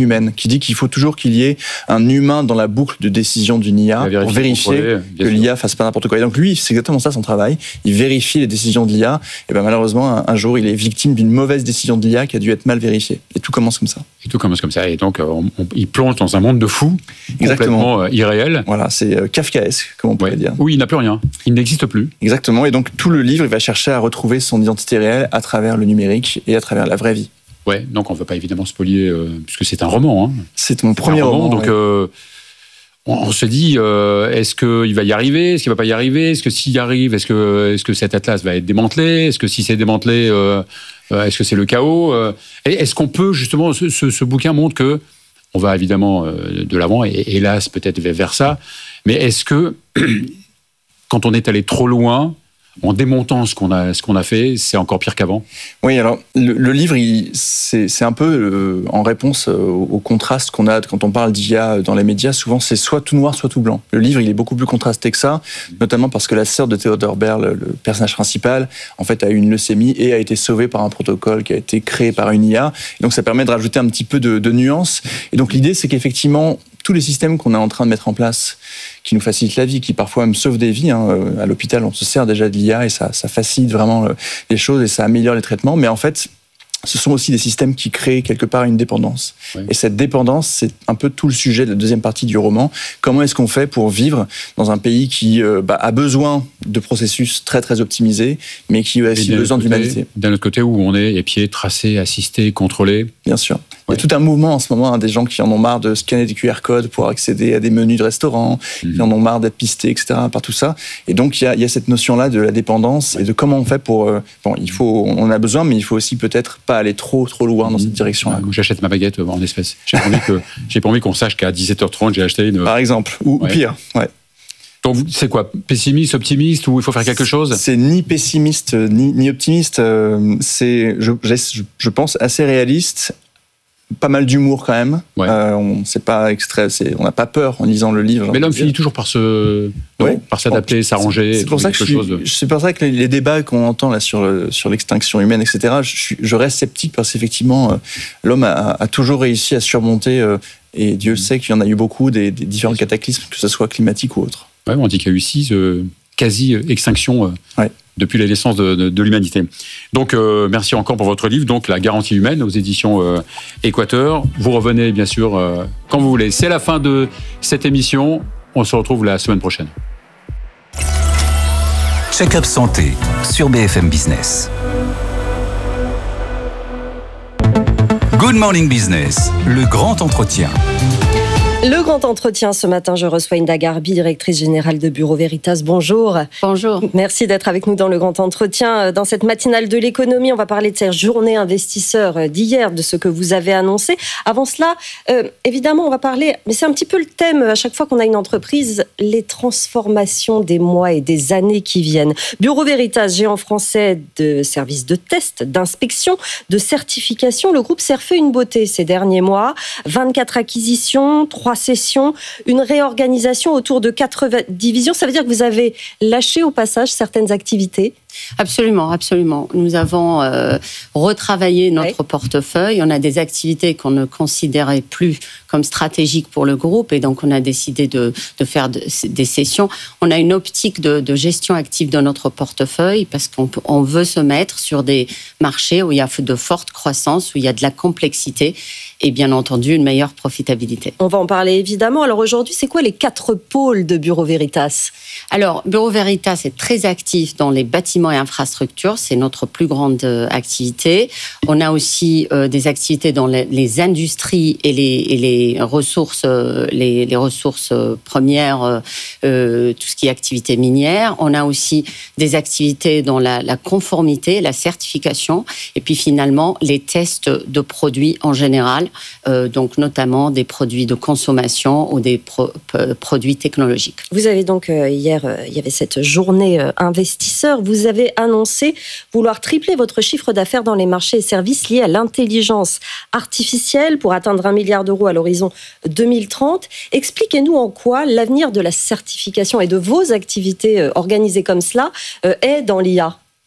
humaine, qui dit qu'il faut toujours qu'il y ait un humain dans la boucle de décision d'une I A pour vérifier que l'I A fasse pas n'importe quoi. Et donc lui, c'est exactement ça son travail. Il vérifie les décisions de l'I A. Et ben malheureusement, un, un jour, il est victime d'une mauvaise décision de l'I A qui a dû être mal vérifiée. Et tout commence comme ça. Et tout commence comme ça. Et donc, on, on, il plonge dans un monde de fous, exactement. complètement irréel. Voilà, c'est euh, kafkaesque, comme on pourrait ouais. dire. Oui, il n'a plus rien. Il n'existe plus. Exactement. Et donc, tout le livre, il va chercher à retrouver son identité réelle à travers le numérique et à travers la vraie vie. Ouais, donc on ne va pas évidemment spoiler, euh, puisque c'est un roman. Hein. C'est mon premier roman. roman donc, ouais. euh, on, on se dit, euh, est-ce qu'il va y arriver? Est-ce qu'il ne va pas y arriver? Est-ce que s'il y arrive, est-ce que, est-ce que cet atlas va être démantelé? Est-ce que si c'est démantelé, euh, euh, est-ce que c'est le chaos? euh, Est-ce qu'on peut, justement, ce, ce, ce bouquin montre que on va évidemment euh, de l'avant, et hélas, peut-être vers ça, mais est-ce que, quand on est allé trop loin, en démontant ce qu'on a, ce qu'on a fait, c'est encore pire qu'avant? Oui, alors, le, le livre, il, c'est, c'est un peu euh, en réponse au, au contraste qu'on a quand on parle d'I A dans les médias. Souvent, c'est soit tout noir, soit tout blanc. Le livre, il est beaucoup plus contrasté que ça, notamment parce que la sœur de Theodore Berl, le personnage principal, en fait, a eu une leucémie et a été sauvée par un protocole qui a été créé par une I A. Et donc, ça permet de rajouter un petit peu de, de nuance. Et donc, l'idée, c'est qu'effectivement, tous les systèmes qu'on est en train de mettre en place, qui nous facilitent la vie, qui parfois même sauvent des vies. Hein. À l'hôpital, on se sert déjà de l'I A et ça, ça facilite vraiment les choses et ça améliore les traitements. Mais en fait, ce sont aussi des systèmes qui créent quelque part une dépendance. Oui. Et cette dépendance, c'est un peu tout le sujet de la deuxième partie du roman. Comment est-ce qu'on fait pour vivre dans un pays qui euh, bah, a besoin de processus très très optimisés, mais qui a aussi besoin d'humanité. D'un autre côté, où on est les pieds tracés, assistés, contrôlés. Bien sûr. Ouais. Il y a tout un mouvement en ce moment, hein, des gens qui en ont marre de scanner des Q R codes pour accéder à des menus de restaurants, mmh. qui en ont marre d'être pistés, et cetera, par tout ça. Et donc, il y a, il y a cette notion-là de la dépendance ouais. et de comment on fait pour... Euh, bon, il faut, on en a besoin, mais il faut aussi peut-être pas aller trop trop loin dans cette direction-là. Ouais, j'achète ma baguette en espèces. J'ai pas envie que j'ai pas envie qu'on sache qu'à dix-sept heures trente j'ai acheté une. Par exemple, ou, ouais. ou pire. Ouais. Donc c'est quoi, pessimiste, optimiste, ou il faut faire quelque chose? C'est ni pessimiste ni, ni optimiste. Euh, c'est, je, je, je pense, assez réaliste. Pas mal d'humour quand même. Ouais. Euh, on c'est pas extrait, c'est, on n'a pas peur en lisant le livre. Mais l'homme finit toujours par se, non, ouais. par s'adapter, bon, s'arranger. C'est pour ça que je suis, de... c'est pour ça que les, les débats qu'on entend là sur le, sur l'extinction humaine, et cetera. Je, suis, je reste sceptique parce qu'effectivement, euh, l'homme a, a toujours réussi à surmonter, euh, et Dieu mmh. sait qu'il y en a eu beaucoup des, des différents cataclysmes, que ce soit climatique ou autre. Ouais, on dit qu'il y a eu six euh, quasi extinction. Euh, ouais. Depuis la naissance de, de, de l'humanité. Donc, euh, merci encore pour votre livre, donc La garantie humaine, aux éditions euh, Équateur. Vous revenez, bien sûr, euh, quand vous voulez. C'est la fin de cette émission. On se retrouve la semaine prochaine. Check-up santé sur B F M Business. Good Morning Business, le grand entretien. Le grand entretien ce matin, je reçois Hinda Gharbi, directrice générale de Bureau Veritas. Bonjour. Bonjour. Merci d'être avec nous dans le grand entretien. Dans cette matinale de l'économie, on va parler de cette journée investisseurs d'hier, de ce que vous avez annoncé. Avant cela, euh, évidemment, on va parler, mais c'est un petit peu le thème à chaque fois qu'on a une entreprise, les transformations des mois et des années qui viennent. Bureau Veritas, géant français de services de test, d'inspection, de certification. Le groupe s'est refait une beauté ces derniers mois. vingt-quatre acquisitions, trois sessions, une réorganisation autour de quatre divisions. Ça veut dire que vous avez lâché au passage certaines activités? Absolument, absolument. Nous avons euh, retravaillé notre oui. portefeuille. On a des activités qu'on ne considérait plus comme stratégiques pour le groupe et donc on a décidé de, de faire de, des sessions. On a une optique de, de gestion active de notre portefeuille parce qu'on on veut se mettre sur des marchés où il y a de fortes croissances, où il y a de la complexité et bien entendu une meilleure profitabilité. On va en parler évidemment. Alors aujourd'hui, c'est quoi les quatre pôles de Bureau Veritas? Alors, Bureau Veritas est très actif dans les bâtiments et infrastructures. C'est notre plus grande activité. On a aussi euh, des activités dans les, les industries et les, et les ressources, euh, les, les ressources premières, euh, tout ce qui est activité minière. On a aussi des activités dans la, la conformité, la certification, et puis finalement les tests de produits en général, euh, donc notamment des produits de consommation ou des pro, p- produits technologiques. Vous avez donc euh, hier, euh, il y avait cette journée euh, investisseur. Vous avez annoncé vouloir tripler votre chiffre d'affaires dans les marchés et services liés à l'intelligence artificielle pour atteindre un milliard d'euros à l'horizon deux mille trente. Expliquez-nous en quoi l'avenir de la certification et de vos activités euh, organisées comme cela euh, est dans l'I A.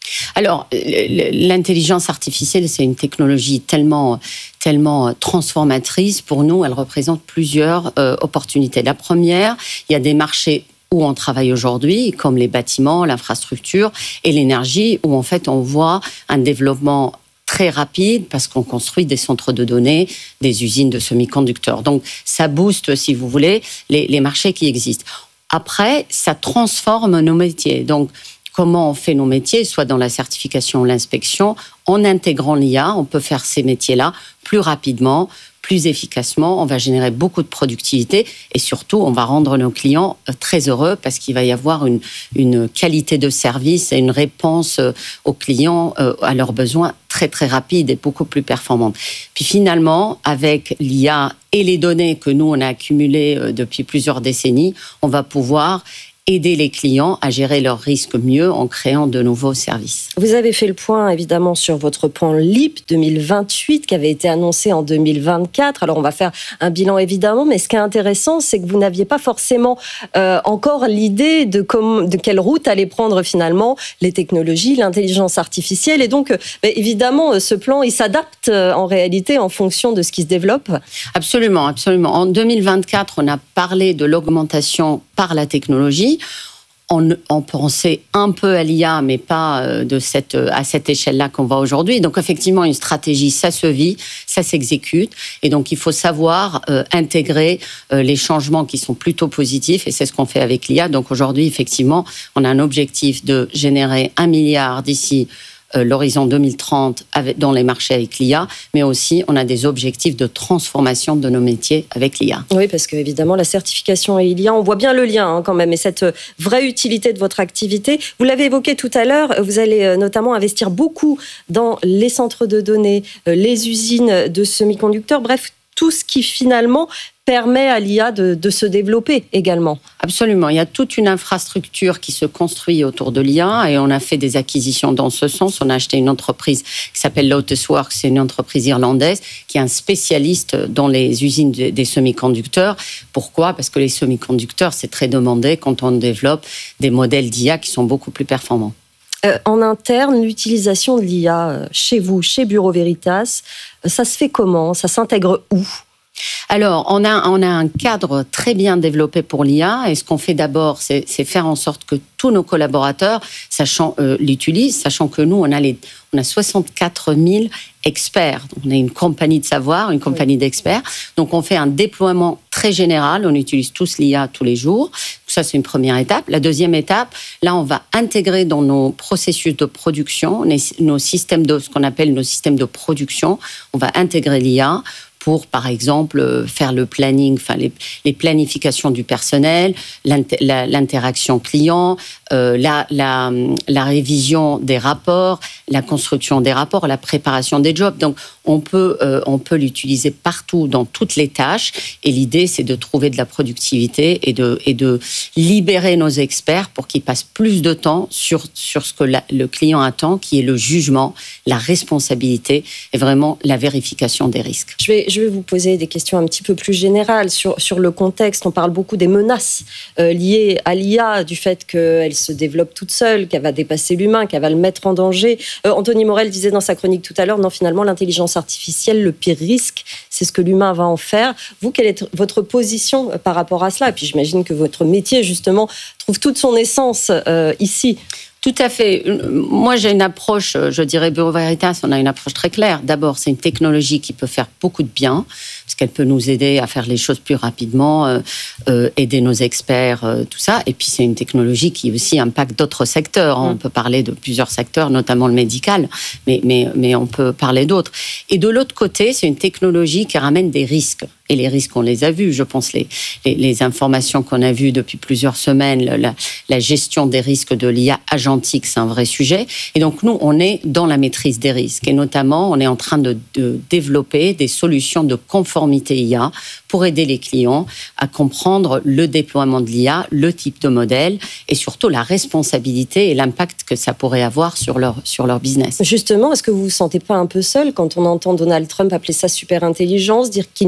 Alors, l'intelligence artificielle, c'est une technologie tellement, tellement transformatrice. Pour nous, elle représente plusieurs euh, opportunités. La première, il y a des marchés où on travaille aujourd'hui, comme les bâtiments, l'infrastructure et l'énergie, où en fait on voit un développement très rapide parce qu'on construit des centres de données, des usines de semi-conducteurs. Donc, ça booste, si vous voulez, les, les marchés qui existent. Après, ça transforme nos métiers. Donc, comment on fait nos métiers, soit dans la certification ou l'inspection, en intégrant l'I A, on peut faire ces métiers-là plus rapidement, plus efficacement, on va générer beaucoup de productivité et surtout, on va rendre nos clients très heureux parce qu'il va y avoir une, une qualité de service et une réponse aux clients à leurs besoins très très rapide et beaucoup plus performante. Puis finalement, avec l'I A et les données que nous, on a accumulées depuis plusieurs décennies, on va pouvoir aider les clients à gérer leurs risques mieux en créant de nouveaux services. Vous avez fait le point, évidemment, sur votre plan L I P deux mille vingt-huit qui avait été annoncé en deux mille vingt-quatre. Alors, on va faire un bilan, évidemment, mais ce qui est intéressant, c'est que vous n'aviez pas forcément euh, encore l'idée de, com- de quelle route allaient prendre finalement les technologies, l'intelligence artificielle. Et donc, euh, évidemment, ce plan, il s'adapte euh, en réalité en fonction de ce qui se développe. Absolument, absolument. En deux mille vingt-quatre, on a parlé de l'augmentation par la technologie. On, on pensait un peu à l'I A, mais pas de cette, à cette échelle-là qu'on voit aujourd'hui. Donc, effectivement, une stratégie, ça se vit, ça s'exécute. Et donc, il faut savoir euh, intégrer euh, les changements qui sont plutôt positifs. Et c'est ce qu'on fait avec l'I A. Donc, aujourd'hui, effectivement, on a un objectif de générer un milliard d'ici l'horizon deux mille trente avec, dans les marchés avec l'I A, mais aussi on a des objectifs de transformation de nos métiers avec l'I A. Oui, parce qu'évidemment, la certification et l'I A, on voit bien le lien hein, quand même, et cette vraie utilité de votre activité. Vous l'avez évoqué tout à l'heure, vous allez notamment investir beaucoup dans les centres de données, les usines de semi-conducteurs, bref, tout ce qui finalement permet à l'I A de, de se développer également. Absolument. Il y a toute une infrastructure qui se construit autour de l'I A et on a fait des acquisitions dans ce sens. On a acheté une entreprise qui s'appelle Lotus Works, c'est une entreprise irlandaise qui est un spécialiste dans les usines des semi-conducteurs. Pourquoi ? Parce que les semi-conducteurs, c'est très demandé quand on développe des modèles d'I A qui sont beaucoup plus performants. Euh, en interne, l'utilisation de l'I A chez vous, chez Bureau Veritas, ça se fait comment ? Ça s'intègre où ? Alors, on a, on a un cadre très bien développé pour l'I A et ce qu'on fait d'abord, c'est, c'est faire en sorte que tous nos collaborateurs sachant, euh, l'utilisent, sachant que nous, on a, les, on a soixante-quatre mille experts. Donc, on a une compagnie de savoir, une compagnie d'experts. Donc, on fait un déploiement très général. On utilise tous l'I A tous les jours. Ça, c'est une première étape. La deuxième étape, là, on va intégrer dans nos processus de production, nos systèmes de, ce qu'on appelle nos systèmes de production. On va intégrer l'I A pour, par exemple, faire le planning, enfin les, les planifications du personnel, l'inter, la, l'interaction client, euh, la, la, la révision des rapports, la construction des rapports, la préparation des jobs. Donc, on peut, euh, on peut l'utiliser partout, dans toutes les tâches. Et l'idée, c'est de trouver de la productivité et de, et de libérer nos experts pour qu'ils passent plus de temps sur, sur ce que la, le client attend, qui est le jugement, la responsabilité et vraiment la vérification des risques. Je vais, je vais vous poser des questions un petit peu plus générales sur, sur le contexte. On parle beaucoup des menaces euh, liées à l'I A, du fait qu'elle se développe toute seule, qu'elle va dépasser l'humain, qu'elle va le mettre en danger. Euh, Anthony Morel disait dans sa chronique tout à l'heure, non, finalement, l'intelligence artificielle, le pire risque, c'est ce que l'humain va en faire. Vous, quelle est votre position par rapport à cela ? Et puis j'imagine que votre métier, justement, trouve toute son essence euh, ici. Tout à fait. Moi, j'ai une approche, je dirais, Bureau Veritas, on a une approche très claire. D'abord, c'est une technologie qui peut faire beaucoup de bien, parce qu'elle peut nous aider à faire les choses plus rapidement, euh, euh, aider nos experts, euh, tout ça. Et puis, c'est une technologie qui aussi impacte d'autres secteurs. Mmh. On peut parler de plusieurs secteurs, notamment le médical, mais, mais, mais on peut parler d'autres. Et de l'autre côté, c'est une technologie qui ramène des risques. Et les risques, on les a vus. Je pense les, les, les informations qu'on a vues depuis plusieurs semaines, la, la gestion des risques de l'I A agentique, c'est un vrai sujet. Et donc, nous, on est dans la maîtrise des risques. Et notamment, on est en train de, de développer des solutions de conformité I A pour aider les clients à comprendre le déploiement de l'I A, le type de modèle et surtout la responsabilité et l'impact que ça pourrait avoir sur leur, sur leur business. Justement, est-ce que vous vous sentez pas un peu seul quand on entend Donald Trump appeler ça super intelligence, dire qu'il ne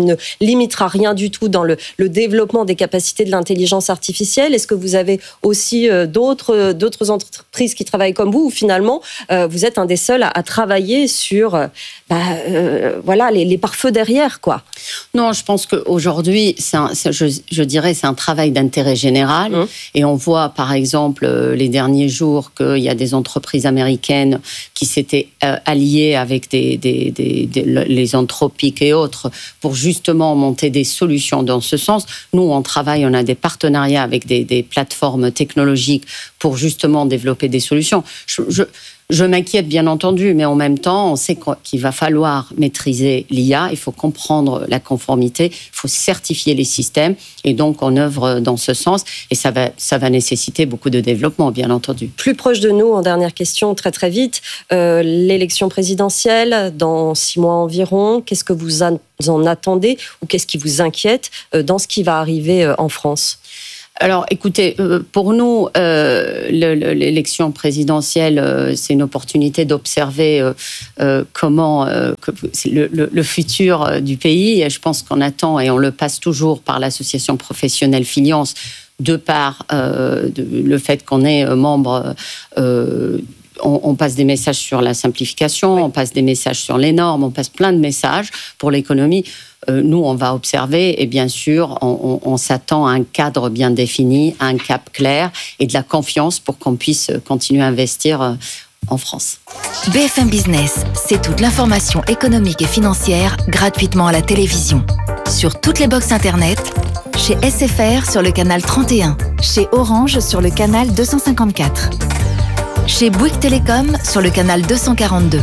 limitera rien du tout dans le, le développement des capacités de l'intelligence artificielle. Est-ce que vous avez aussi euh, d'autres, d'autres entreprises qui travaillent comme vous, ou finalement, euh, vous êtes un des seuls à, à travailler sur euh, bah, euh, voilà, les, les pare-feux derrière, quoi? Non, je pense qu'aujourd'hui, c'est un, c'est, je, je dirais, c'est un travail d'intérêt général. Mmh. Et on voit, par exemple, les derniers jours, qu'il y a des entreprises américaines qui s'étaient euh, alliées avec des, des, des, des, les Anthropic et autres pour justement monter des solutions dans ce sens. Nous, on travaille, on a des partenariats avec des, des plateformes technologiques pour justement développer des solutions. Je, je, Je m'inquiète bien entendu, mais en même temps, on sait qu'il va falloir maîtriser l'I A, il faut comprendre la conformité, il faut certifier les systèmes, et donc on œuvre dans ce sens, et ça va, ça va nécessiter beaucoup de développement, bien entendu. Plus proche de nous, en dernière question, très très vite, euh, l'élection présidentielle, dans six mois environ, qu'est-ce que vous en attendez, ou qu'est-ce qui vous inquiète euh, dans ce qui va arriver euh, en France ? Alors, écoutez, pour nous, euh, l'élection présidentielle, euh, c'est une opportunité d'observer euh, euh, comment euh, que, le, le, le futur du pays. Et je pense qu'on attend, et on le passe toujours par l'association professionnelle Filiance, de par euh, de, le fait qu'on est membre. Euh, On, on passe des messages sur la simplification, oui. on passe des messages sur les normes, on passe plein de messages pour l'économie. Euh, nous, on va observer et bien sûr, on, on, on s'attend à un cadre bien défini, à un cap clair et de la confiance pour qu'on puisse continuer à investir en France. B F M Business, c'est toute l'information économique et financière gratuitement à la télévision. Sur toutes les box Internet, chez S F R sur le canal trente et un, chez Orange sur le canal deux cent cinquante-quatre. Chez Bouygues Télécom sur le canal deux cent quarante-deux.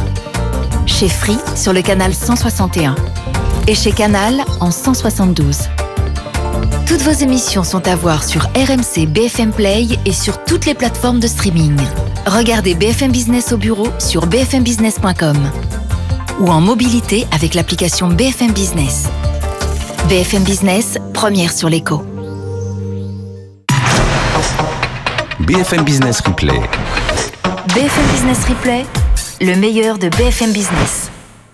Chez Free sur le canal cent soixante et un. Et chez Canal en cent soixante-douze. Toutes vos émissions sont à voir sur R M C B F M Play et sur toutes les plateformes de streaming. Regardez B F M Business au bureau sur b f m business point com ou en mobilité avec l'application B F M Business. B F M Business, première sur l'écho. B F M Business Replay. B F M Business Replay, le meilleur de B F M Business.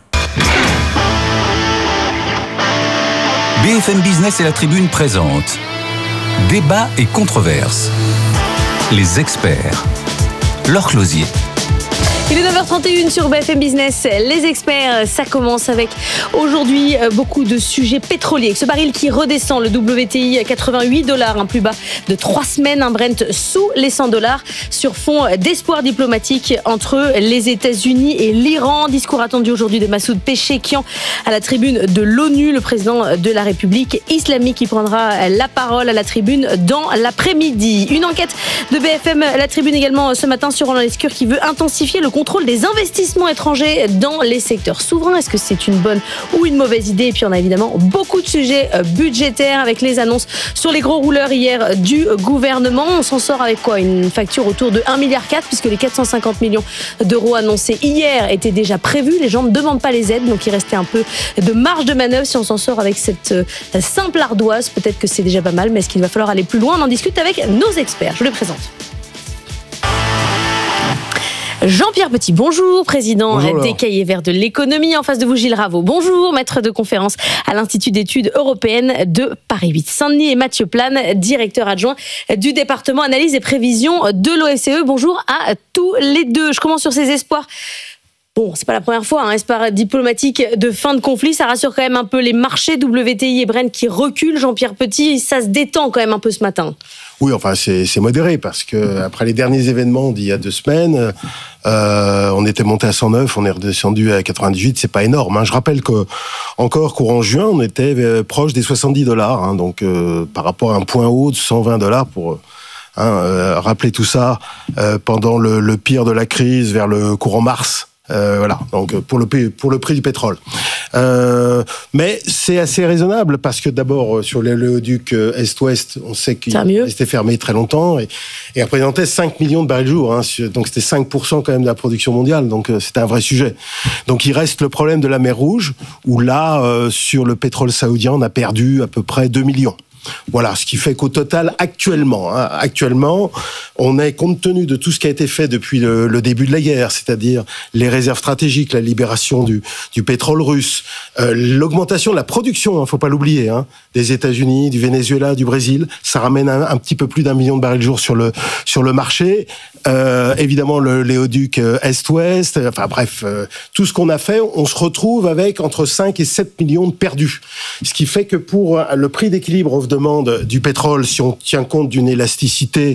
B F M Business et la Tribune présentent Débat et controverses. Les experts. Laure Closier. Il est neuf heures trente et un sur B F M Business. Les experts, ça commence avec aujourd'hui beaucoup de sujets pétroliers. Avec ce baril qui redescend, le W T I à quatre-vingt-huit dollars, un plus bas de trois semaines, un Brent sous les cent dollars, sur fond d'espoir diplomatique entre les États-Unis et l'Iran. Discours attendu aujourd'hui de Massoud Pezeshkian à la tribune de l'ONU, le président de la République islamique qui prendra la parole à la tribune dans l'après-midi. Une enquête de B F M, la tribune également ce matin sur Roland Lescure qui veut intensifier le contrôle des investissements étrangers dans les secteurs souverains. Est-ce que c'est une bonne ou une mauvaise idée? Et puis on a évidemment beaucoup de sujets budgétaires avec les annonces sur les gros rouleurs hier du gouvernement. On s'en sort avec quoi? Une facture autour de un virgule quatre milliard puisque les quatre cent cinquante millions d'euros annoncés hier étaient déjà prévus. Les gens ne demandent pas les aides, donc il restait un peu de marge de manœuvre. Si on s'en sort avec cette simple ardoise, peut-être que c'est déjà pas mal, mais est-ce qu'il va falloir aller plus loin? On en discute avec nos experts. Je les présente. Jean-Pierre Petit, bonjour, président bonjour, des Cahiers Verts de l'économie. En face de vous, Gilles Raveau, bonjour, maître de conférence à l'Institut d'études européennes de Paris huit Saint-Denis, et Mathieu Plane, directeur adjoint du département analyse et prévision de l'O S C E. Bonjour à tous les deux. Je commence sur ces espoirs. Bon, c'est pas la première fois, hein, espoir diplomatique de fin de conflit, ça rassure quand même un peu les marchés. W T I et Brent qui reculent. Jean-Pierre Petit, ça se détend quand même un peu ce matin. Oui, enfin, c'est, c'est modéré parce que après les derniers événements d'il y a deux semaines, euh, on était monté à cent neuf, on est redescendu à quatre-vingt-dix-huit, c'est pas énorme. Hein. Je rappelle que encore courant juin, on était proche des soixante-dix dollars, hein, donc euh, par rapport à un point haut de cent vingt dollars pour hein, euh, rappeler tout ça euh, pendant le, le pire de la crise vers le courant mars. Euh, voilà, donc pour le pour le prix du pétrole. Euh, mais c'est assez raisonnable parce que d'abord sur l'éléoduc Est-Ouest, on sait qu'il restait fermé très longtemps et, et représentait cinq millions de barils jour. Hein, donc c'était cinq pour cent quand même de la production mondiale. Donc c'était un vrai sujet. Donc il reste le problème de la mer Rouge où là, euh, sur le pétrole saoudien, on a perdu à peu près deux millions. Voilà, ce qui fait qu'au total, actuellement, hein, actuellement, on est, compte tenu de tout ce qui a été fait depuis le, le début de la guerre, c'est-à-dire les réserves stratégiques, la libération du, du pétrole russe, euh, l'augmentation de la production, hein, faut pas l'oublier, hein, des États-Unis, du Venezuela, du Brésil, ça ramène un, un petit peu plus d'un million de barils jour sur le sur le marché. Euh, évidemment, le léoduc Est-Ouest, enfin bref, euh, tout ce qu'on a fait, on se retrouve avec entre cinq et sept millions de perdus. Ce qui fait que pour le prix d'équilibre offre-demande du pétrole, si on tient compte d'une élasticité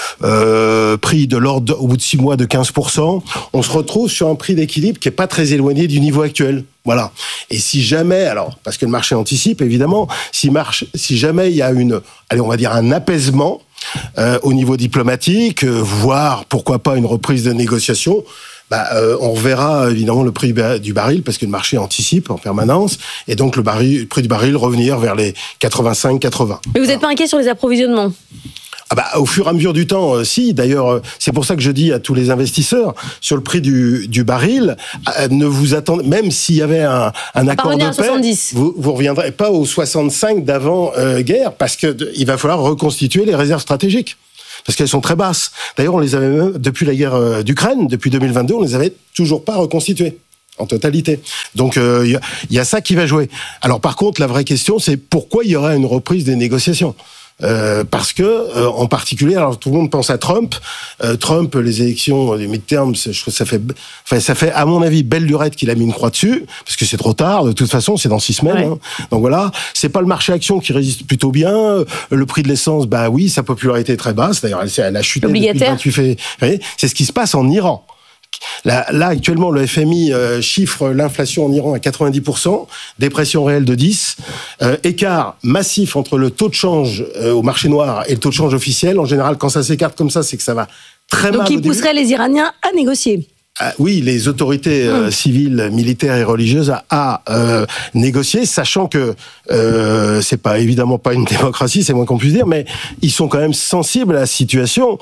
euh, prix de l'ordre au bout de six mois de quinze pour cent, on se retrouve sur un prix d'équilibre qui est pas très éloigné du niveau actuel. Voilà. Et si jamais, alors, parce que le marché anticipe, évidemment, si marche, si jamais il y a une, allez, on va dire un apaisement, euh, au niveau diplomatique, euh, voire, pourquoi pas, une reprise de négociation, bah, euh, on reverra évidemment le prix du baril, parce que le marché anticipe en permanence, et donc le, baril, le prix du baril revenir vers les quatre-vingt-cinq quatre-vingts. Mais vous n'êtes pas inquiet sur les approvisionnements ? Ah bah, au fur et à mesure du temps, euh, si. D'ailleurs, euh, c'est pour ça que je dis à tous les investisseurs, sur le prix du, du baril, euh, ne vous attendez, même s'il y avait un, un accord de paix, soixante-dix. vous vous reviendrez pas aux soixante-cinq d'avant euh, guerre, parce que de, il va falloir reconstituer les réserves stratégiques. Parce qu'elles sont très basses. D'ailleurs, on les avait même, depuis la guerre euh, d'Ukraine, depuis deux mille vingt-deux, on les avait toujours pas reconstituées. En totalité. Donc, il euh, y, y a ça qui va jouer. Alors, par contre, la vraie question, c'est pourquoi il y aura une reprise des négociations ? Euh, parce que, euh, en particulier, alors tout le monde pense à Trump. Euh, Trump, les élections, les midterms, je trouve que ça fait, enfin, ça fait, à mon avis, belle lurette qu'il a mis une croix dessus, parce que c'est trop tard. De toute façon, c'est dans six semaines. Ouais. Hein. Donc voilà, c'est pas le marché action qui résiste plutôt bien. Le prix de l'essence, bah oui, sa popularité est très basse. D'ailleurs, elle, elle a chuté depuis le vingt-huit février. C'est ce qui se passe en Iran. Là, là, actuellement, le F M I euh, chiffre l'inflation en Iran à quatre-vingt-dix pour cent, dépression réelle de dix, euh, écart massif entre le taux de change euh, au marché noir et le taux de change officiel. En général, quand ça s'écarte comme ça, c'est que ça va très Donc mal. Donc, il pousserait les Iraniens à négocier. Ah, oui, les autorités euh, mmh. civiles, militaires et religieuses à, à euh, négocier, sachant que euh, c'est pas évidemment pas une démocratie, c'est moins qu'on puisse dire, mais ils sont quand même sensibles à la situation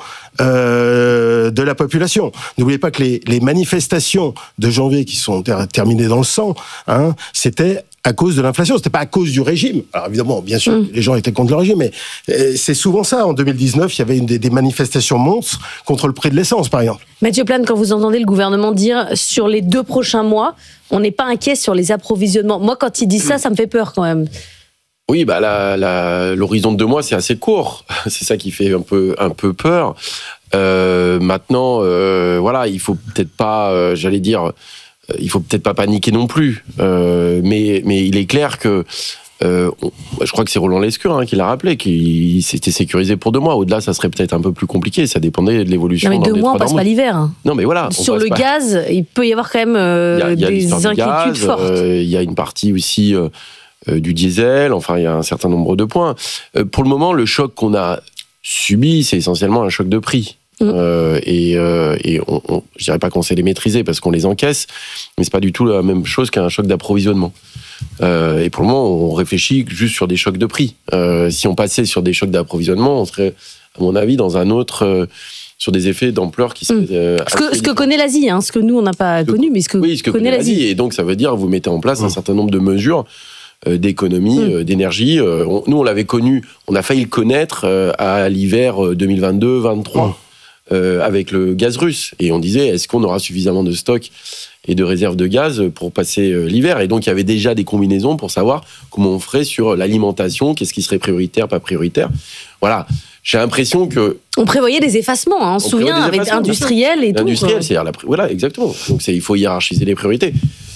euh, de la population. N'oubliez pas que les, les manifestations de janvier qui sont ter- terminées dans le sang, hein, c'était à cause de l'inflation, c'était pas à cause du régime. Alors évidemment, bien sûr, mmh. les gens étaient contre le régime, mais c'est souvent ça. En deux mille dix-neuf, il y avait une des, des manifestations monstres contre le prix de l'essence, par exemple. Mathieu Plane, quand vous entendez le gouvernement dire sur les deux prochains mois, on n'est pas inquiet sur les approvisionnements. Moi, quand il dit ça, ça me fait peur quand même. Oui, bah la, la, l'horizon de deux mois, c'est assez court. C'est ça qui fait un peu, un peu peur. Euh, maintenant, euh, voilà, il faut peut-être pas, euh, j'allais dire. Il faut peut-être pas paniquer non plus, euh, mais mais il est clair que euh, on, je crois que c'est Roland Lescure hein, qui l'a rappelé, qu'il s'était sécurisé pour deux mois. Au-delà, ça serait peut-être un peu plus compliqué. Ça dépendait de l'évolution. Non mais dans deux mois, on passe pas l'hiver. Non mais voilà. Sur le pas... gaz, il peut y avoir quand même euh, y a, y a des inquiétudes gaz, fortes. Il euh, y a une partie aussi euh, euh, du diesel. Enfin, il y a un certain nombre de points. Euh, pour le moment, le choc qu'on a subi, c'est essentiellement un choc de prix. Euh, et, euh, et on, on, je dirais pas qu'on sait les maîtriser parce qu'on les encaisse, mais c'est pas du tout la même chose qu'un choc d'approvisionnement. Euh, et pour le moment, on réfléchit juste sur des chocs de prix. Euh, si on passait sur des chocs d'approvisionnement, on serait, à mon avis, dans un autre, euh, sur des effets d'ampleur qui seraient. Euh, ce, que, ce que connaît l'Asie, hein, ce que nous on n'a pas connu, mais ce que, oui, ce que connaît, connaît l'Asie. l'Asie. Et donc ça veut dire vous mettez en place mmh. un certain nombre de mesures. D'économie, mmh. d'énergie. On, nous, on l'avait connu, on a failli le connaître à l'hiver deux mille vingt-deux vingt-trois. Mmh. Euh, avec le gaz russe. Et on disait, est-ce qu'on aura suffisamment de stocks et de réserves de gaz pour passer euh, l'hiver ? Et donc, il y avait déjà des combinaisons pour savoir comment on ferait sur l'alimentation, qu'est-ce qui serait prioritaire, pas prioritaire. Voilà. J'ai l'impression que... On prévoyait des effacements, hein, on se souvient, avec industriel et tout. Industriel, c'est-à-dire... La... Voilà, exactement. Donc, c'est, il faut hiérarchiser les priorités.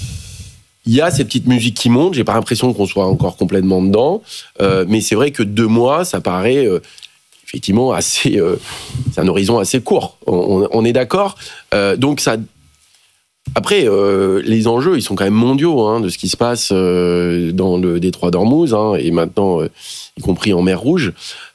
Il y a ces petites musiques qui montent, j'ai pas l'impression qu'on soit encore complètement dedans, euh, mais c'est vrai que deux mois, ça paraît... Euh, effectivement, assez, euh, c'est un horizon assez court. On, on est d'accord. Euh, donc ça. Après, euh, les enjeux, ils sont quand même mondiaux hein, de ce qui se passe euh, dans le détroit d'Ormuz hein, et maintenant, euh, y compris en mer Rouge.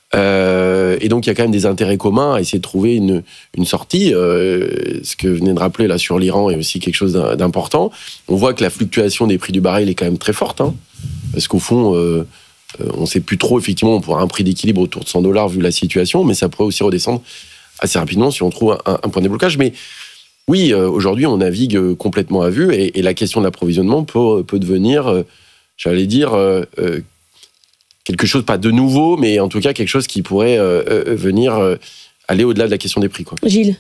Euh, et donc, il y a quand même des intérêts communs à essayer de trouver une, une sortie. Euh, ce que venez de rappeler là sur l'Iran est aussi quelque chose d'important. On voit que la fluctuation des prix du baril est quand même très forte, hein, parce qu'au fond. Euh, Euh, on ne sait plus trop, effectivement, on pourra un prix d'équilibre autour de cent dollars vu la situation, mais ça pourrait aussi redescendre assez rapidement si on trouve un, un point de déblocage. Mais oui, euh, aujourd'hui, on navigue complètement à vue et, et la question de l'approvisionnement peut, peut devenir, euh, j'allais dire, euh, euh, quelque chose, pas de nouveau, mais en tout cas quelque chose qui pourrait euh, euh, venir euh, aller au-delà de la question des prix, quoi. Gilles.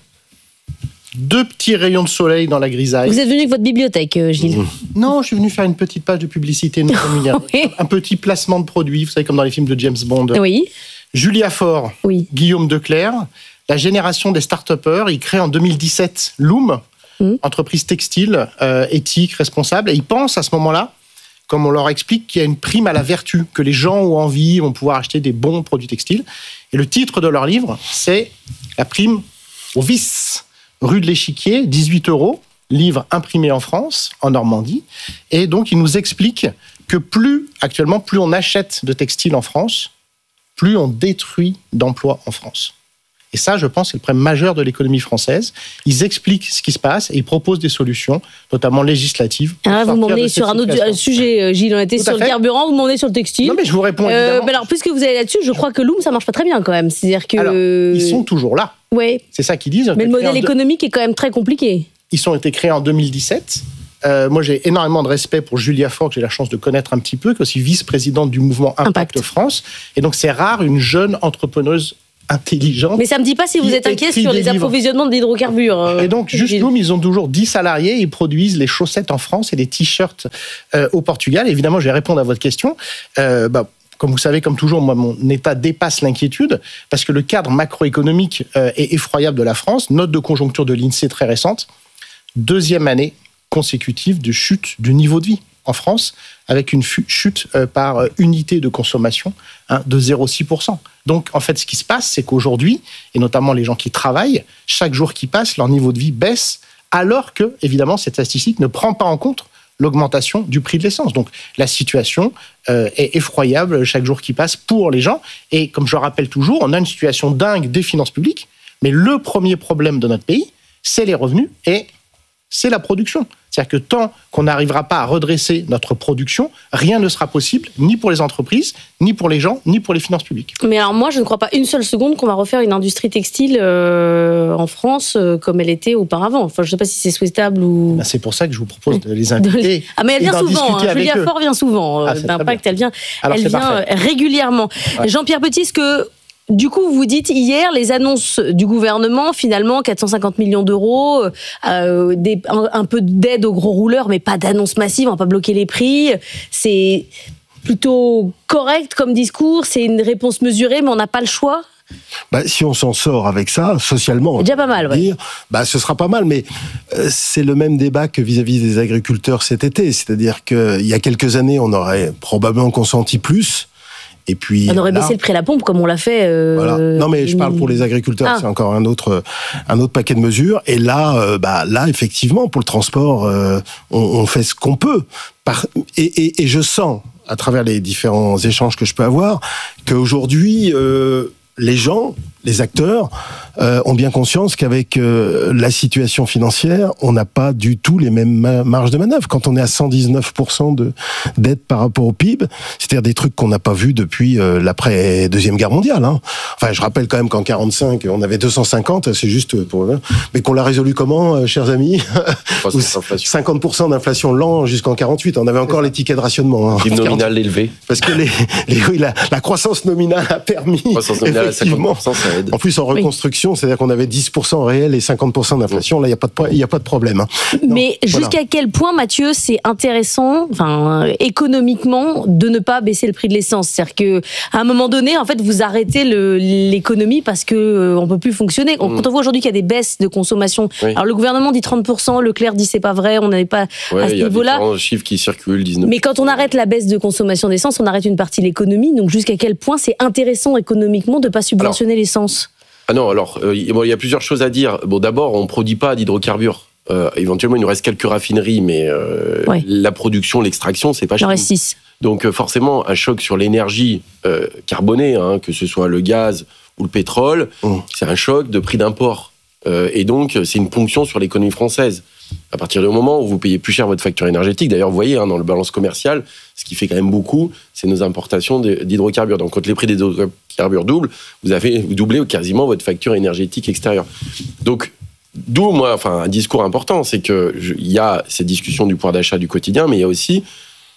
Deux petits rayons de soleil dans la grisaille. Vous êtes venu avec votre bibliothèque, Gilles. Mmh. Non, je suis venu faire une petite page de publicité non rémunérée. Oui. Un petit placement de produit, vous savez, comme dans les films de James Bond. Oui. Julia Faure, oui. Guillaume Declercq, la génération des start-upers, ils créent en deux mille dix-sept Loom, mmh. entreprise textile, euh, éthique, responsable, et ils pensent à ce moment-là, comme on leur explique, qu'il y a une prime à la vertu, que les gens ont envie, vont pouvoir acheter des bons produits textiles. Et le titre de leur livre, c'est La prime au vice. Rue de l'Échiquier, dix-huit euros, livre imprimé en France, en Normandie. Et donc, ils nous expliquent que plus, actuellement, plus on achète de textiles en France, plus on détruit d'emplois en France. Et ça, je pense, c'est le problème majeur de l'économie française. Ils expliquent ce qui se passe et ils proposent des solutions, notamment législatives. Ah, vous m'emmenez sur un autre situation. sujet, Gilles. On était Tout sur le carburant, vous m'emmenez sur le textile. Non, mais je vous réponds évidemment. Euh, mais alors, puisque vous allez là-dessus, je crois que Loom, ça marche pas très bien quand même. C'est-à-dire que... Alors, ils sont toujours là. Oui. C'est ça qu'ils disent. Mais le modèle économique est quand même très compliqué. Ils ont été créés en deux mille dix-sept. Euh, moi, j'ai énormément de respect pour Julia Faure, que j'ai la chance de connaître un petit peu, qui est aussi vice-présidente du mouvement Impact, Impact France. Et donc, c'est rare une jeune entrepreneuse intelligente. Mais ça me dit pas si vous êtes inquiet sur les approvisionnements d'hydrocarbures. Euh, et donc, juste Loom, ils ont toujours dix salariés, ils produisent les chaussettes en France et les t-shirts euh, au Portugal. Et évidemment, je vais répondre à votre question. Euh, bah, Comme vous savez, comme toujours, moi, mon état dépasse l'inquiétude parce que le cadre macroéconomique euh, est effroyable de la France. Note de conjoncture de l'INSEE très récente. Deuxième année consécutive de chute du niveau de vie en France, avec une chute euh, par unité de consommation hein, de zéro virgule six pour cent. Donc, en fait, ce qui se passe, c'est qu'aujourd'hui, et notamment les gens qui travaillent, chaque jour qui passe, leur niveau de vie baisse, alors que, évidemment, cette statistique ne prend pas en compte l'augmentation du prix de l'essence. Donc, la situation euh, est effroyable chaque jour qui passe pour les gens. Et comme je le rappelle toujours, on a une situation dingue des finances publiques, mais le premier problème de notre pays, c'est les revenus et c'est la production. C'est-à-dire que tant qu'on n'arrivera pas à redresser notre production, rien ne sera possible, ni pour les entreprises, ni pour les gens, ni pour les finances publiques. Mais alors moi, je ne crois pas une seule seconde qu'on va refaire une industrie textile euh, en France euh, comme elle était auparavant. Enfin, je ne sais pas si c'est souhaitable ou... Ben, c'est pour ça que je vous propose de les inviter. De les... Ah, mais elle vient souvent. Hein. Julia Faure vient souvent. Ah, D'Impact, elle vient, alors, elle vient parfait. régulièrement. Ouais. Jean-Pierre Petit, ce que... Du coup, vous dites hier, les annonces du gouvernement, finalement, quatre cent cinquante millions d'euros, euh, des, un, un peu d'aide aux gros rouleurs, mais pas d'annonces massives, on va pas bloquer les prix. C'est plutôt correct comme discours, c'est une réponse mesurée, mais on n'a pas le choix. Bah, si on s'en sort avec ça, socialement, c'est déjà pas mal, ouais. dire, bah, ce sera pas mal, mais euh, c'est le même débat que vis-à-vis des agriculteurs cet été. C'est-à-dire qu'il y a quelques années, on aurait probablement consenti plus. Et puis, on aurait là, baissé le prix à la pompe comme on l'a fait. Euh, voilà. Non, mais je parle pour les agriculteurs, ah. c'est encore un autre, un autre paquet de mesures. Et là, euh, bah, là, effectivement, pour le transport, euh, on, on fait ce qu'on peut. Par, et, et, et je sens, à travers les différents échanges que je peux avoir, qu'aujourd'hui, euh, les gens, les acteurs, euh, ont bien conscience qu'avec euh, la situation financière, on n'a pas du tout les mêmes ma- marges de manœuvre. Quand on est à cent dix-neuf pour cent de dette par rapport au P I B, c'est-à-dire des trucs qu'on n'a pas vus depuis euh, l'après-deuxième guerre mondiale. Hein. Enfin, je rappelle quand même qu'en quarante-cinq, on avait deux cent cinquante, c'est juste pour... Mais qu'on l'a résolu comment, euh, chers amis cinquante pour cent d'inflation lent jusqu'en quarante-huit. On avait encore les tickets de rationnement. Hein. Nominal élevé. Parce que les, les, oui, la, la croissance nominale a permis... Croissance nominale à cinquante pour cent, ça aide. En plus, en reconstruction, oui. c'est-à-dire qu'on avait dix pour cent réel et cinquante pour cent d'inflation. Là, il n'y a pas de, il n'y a pas de problème. Hein. Mais non, jusqu'à voilà. quel point, Mathieu, c'est intéressant, enfin, économiquement, de ne pas baisser le prix de l'essence. C'est-à-dire que, à un moment donné, en fait, vous arrêtez le, l'économie parce que euh, on peut plus fonctionner. Mmh. Quand on voit aujourd'hui qu'il y a des baisses de consommation, oui. alors le gouvernement dit trente pour cent, Leclerc dit c'est pas vrai, on n'avait pas ouais, à ce niveau-là. Il y a des chiffres qui circulent, dix-neuf pour cent. Mais quand on arrête la baisse de consommation d'essence, on arrête une partie de l'économie. Donc, jusqu'à quel point c'est intéressant économiquement de ne pas subventionner alors, l'essence? Ah non, alors, euh, il y a plusieurs choses à dire. Bon, d'abord, on ne produit pas d'hydrocarbures. Euh, éventuellement, il nous reste quelques raffineries, mais euh, ouais. la production, l'extraction, c'est pas cher. Il en reste six. Donc, euh, forcément, un choc sur l'énergie euh, carbonée, hein, que ce soit le gaz ou le pétrole, mmh. c'est un choc de prix d'import. Euh, et donc, c'est une ponction sur l'économie française. À partir du moment où vous payez plus cher votre facture énergétique, d'ailleurs, vous voyez, hein, dans le balance commercial, ce qui fait quand même beaucoup, c'est nos importations d'hydrocarbures. Donc, quand les prix des hydrocarbures doublent, vous avez vous doublez quasiment votre facture énergétique extérieure. Donc, d'où, moi, enfin, un discours important, c'est qu'il y a cette discussion du pouvoir d'achat du quotidien, mais il y a aussi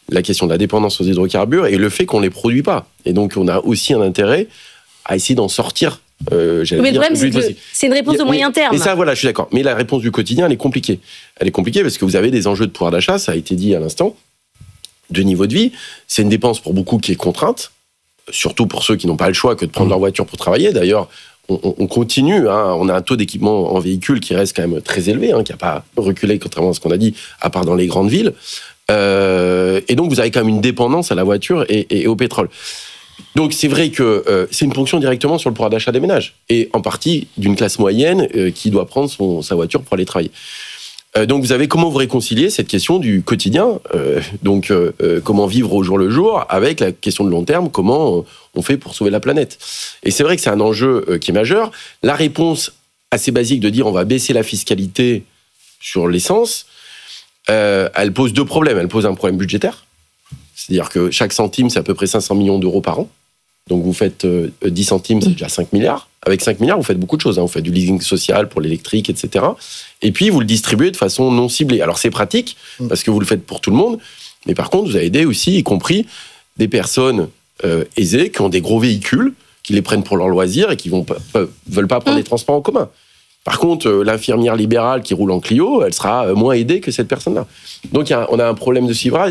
la question de la dépendance aux hydrocarbures et le fait qu'on ne les produit pas. Et donc, on a aussi un intérêt à essayer d'en sortir. Euh, mais le problème, c'est que c'est une réponse de moyen terme. Et ça, voilà, je suis d'accord. Mais la réponse du quotidien, elle est compliquée. Elle est compliquée parce que vous avez des enjeux de pouvoir d'achat, ça a été dit à l'instant, de niveau de vie. C'est une dépense pour beaucoup qui est contrainte, surtout pour ceux qui n'ont pas le choix que de prendre leur voiture pour travailler. D'ailleurs, on, on continue. Hein, on a un taux d'équipement en véhicule qui reste quand même très élevé, hein, qui n'a pas reculé, contrairement à ce qu'on a dit, à part dans les grandes villes. Euh, et donc, vous avez quand même une dépendance à la voiture et, et, et au pétrole. Donc c'est vrai que euh, c'est une ponction directement sur le pouvoir d'achat des ménages, et en partie d'une classe moyenne euh, qui doit prendre son, sa voiture pour aller travailler. Euh, donc vous avez comment vous réconcilier cette question du quotidien, euh, donc euh, euh, comment vivre au jour le jour, avec la question de long terme, comment on fait pour sauver la planète. Et c'est vrai que c'est un enjeu euh, qui est majeur. La réponse assez basique de dire on va baisser la fiscalité sur l'essence, euh, elle pose deux problèmes. Elle pose un problème budgétaire. C'est-à-dire que chaque centime, c'est à peu près cinq cents millions d'euros par an. Donc vous faites euh, dix centimes, c'est déjà cinq milliards. Avec cinq milliards, vous faites beaucoup de choses. Hein. Vous faites du leasing social pour l'électrique, et cetera. Et puis, vous le distribuez de façon non ciblée. Alors c'est pratique, parce que vous le faites pour tout le monde. Mais par contre, vous avez aidé aussi, y compris des personnes euh, aisées qui ont des gros véhicules, qui les prennent pour leur loisir et qui ne veulent pas prendre les transports en commun. Par contre, euh, l'infirmière libérale qui roule en Clio, elle sera moins aidée que cette personne-là. Donc, y a, on a un problème de ciblage,